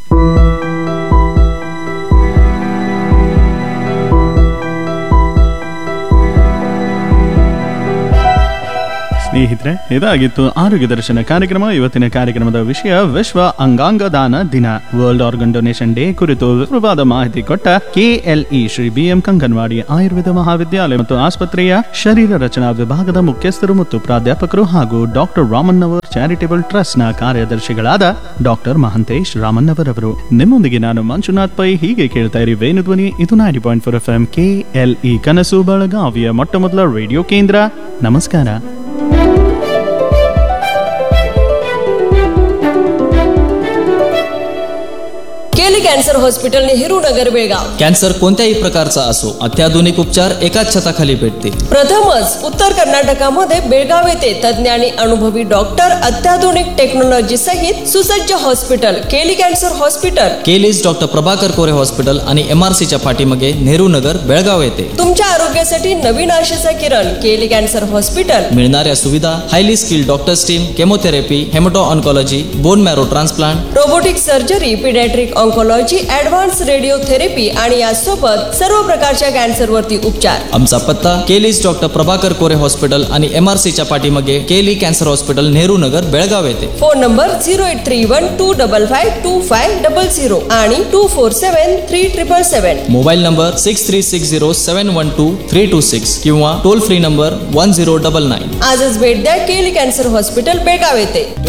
ಸ್ನೇಹಿತರೆ, ಇದಾಗಿತ್ತು ಆರೋಗ್ಯ ದರ್ಶನ ಕಾರ್ಯಕ್ರಮ. ಇವತ್ತಿನ ಕಾರ್ಯಕ್ರಮದ ವಿಷಯ ವಿಶ್ವ ಅಂಗಾಂಗ ದಾನ ದಿನ, ವರ್ಲ್ಡ್ ಆರ್ಗನ್ ಡೊನೇಷನ್ ಡೇ ಕುರಿತು ವಿವರವಾದ ಮಾಹಿತಿ ಕೊಟ್ಟ KLE ಶ್ರೀ BM ಕಂಗನವಾಡಿ ಆಯುರ್ವೇದ ಮಹಾವಿದ್ಯಾಲಯ ಮತ್ತು ಆಸ್ಪತ್ರೆಯ ಶರೀರ ರಚನಾ ವಿಭಾಗದ ಮುಖ್ಯಸ್ಥರು ಮತ್ತು ಪ್ರಾಧ್ಯಾಪಕರು ಹಾಗೂ ಡಾಕ್ಟರ್ ರಾಮನ್ನವರ್ ಚಾರಿಟೇಬಲ್ ಟ್ರಸ್ಟ್ ನ ಕಾರ್ಯದರ್ಶಿಗಳಾದ ಡಾಕ್ಟರ್ ಮಹಂತೇಶ್ ರಾಮನ್ನವರ್ ಅವರು. ನಿಮ್ಮೊಂದಿಗೆ ನಾನು ಮಂಜುನಾಥ್ ಪೈ. ಹೀಗೆ ಕೇಳ್ತಾ ಇರಿ ವೇಣುಧ್ವನಿ. ಇದು 90.4 FM KLE ಕನಸು ಬೆಳಗಾವಿಯ ಮೊಟ್ಟಮೊದಲ ರೇಡಿಯೋ ಕೇಂದ್ರ. ನಮಸ್ಕಾರ. केली cancer hospital Nehru Nagar Belgaum. Cancer कोणत्याही प्रकारचा असो, अत्याधुनिक उपचार एकाच छताखाली भेटतील. प्रथमच उत्तर कर्नाटकामध्ये बेळगाव येथे तज्ञ आणि अनुभवी डॉक्टर, अत्याधुनिक टेक्नॉलॉजी सहित सुसज्ज हॉस्पिटल केली कॅन्सर हॉस्पिटल. केलीज डॉक्टर प्रभाकर कोरे हॉस्पिटल आणि MRCच्या पाठीमागे नेहरू नगर बेळगाव येथे. तुमच्या आरोग्यासाठी नवीन आशेचा किरण केली कॅन्सर हॉस्पिटल. मिळणाऱ्या सुविधा: highly skilled doctors team, chemotherapy, हेमॅटो oncology, bone marrow transplant, robotic surgery, paediatric oncology, advance radiotherapy आणि यासोबत सर्व प्रकारच्या कॅन्सरवरती उपचार. आमचा पत्ता: केलीज डॉक्टर प्रभाकर कोरे हॉस्पिटल आणि MRCच्या पाठीमागे केली कॅन्सर हॉस्पिटल नेहरू नगर बेळगाव येथे. फोन नंबर 0831255250 आणि 247377. मोबाईल नंबर 6360712326 किंवा टोल फ्री नंबर 1099. आजच भेट द्या केली कॅन्सर हॉस्पिटल बेळगाव येथे.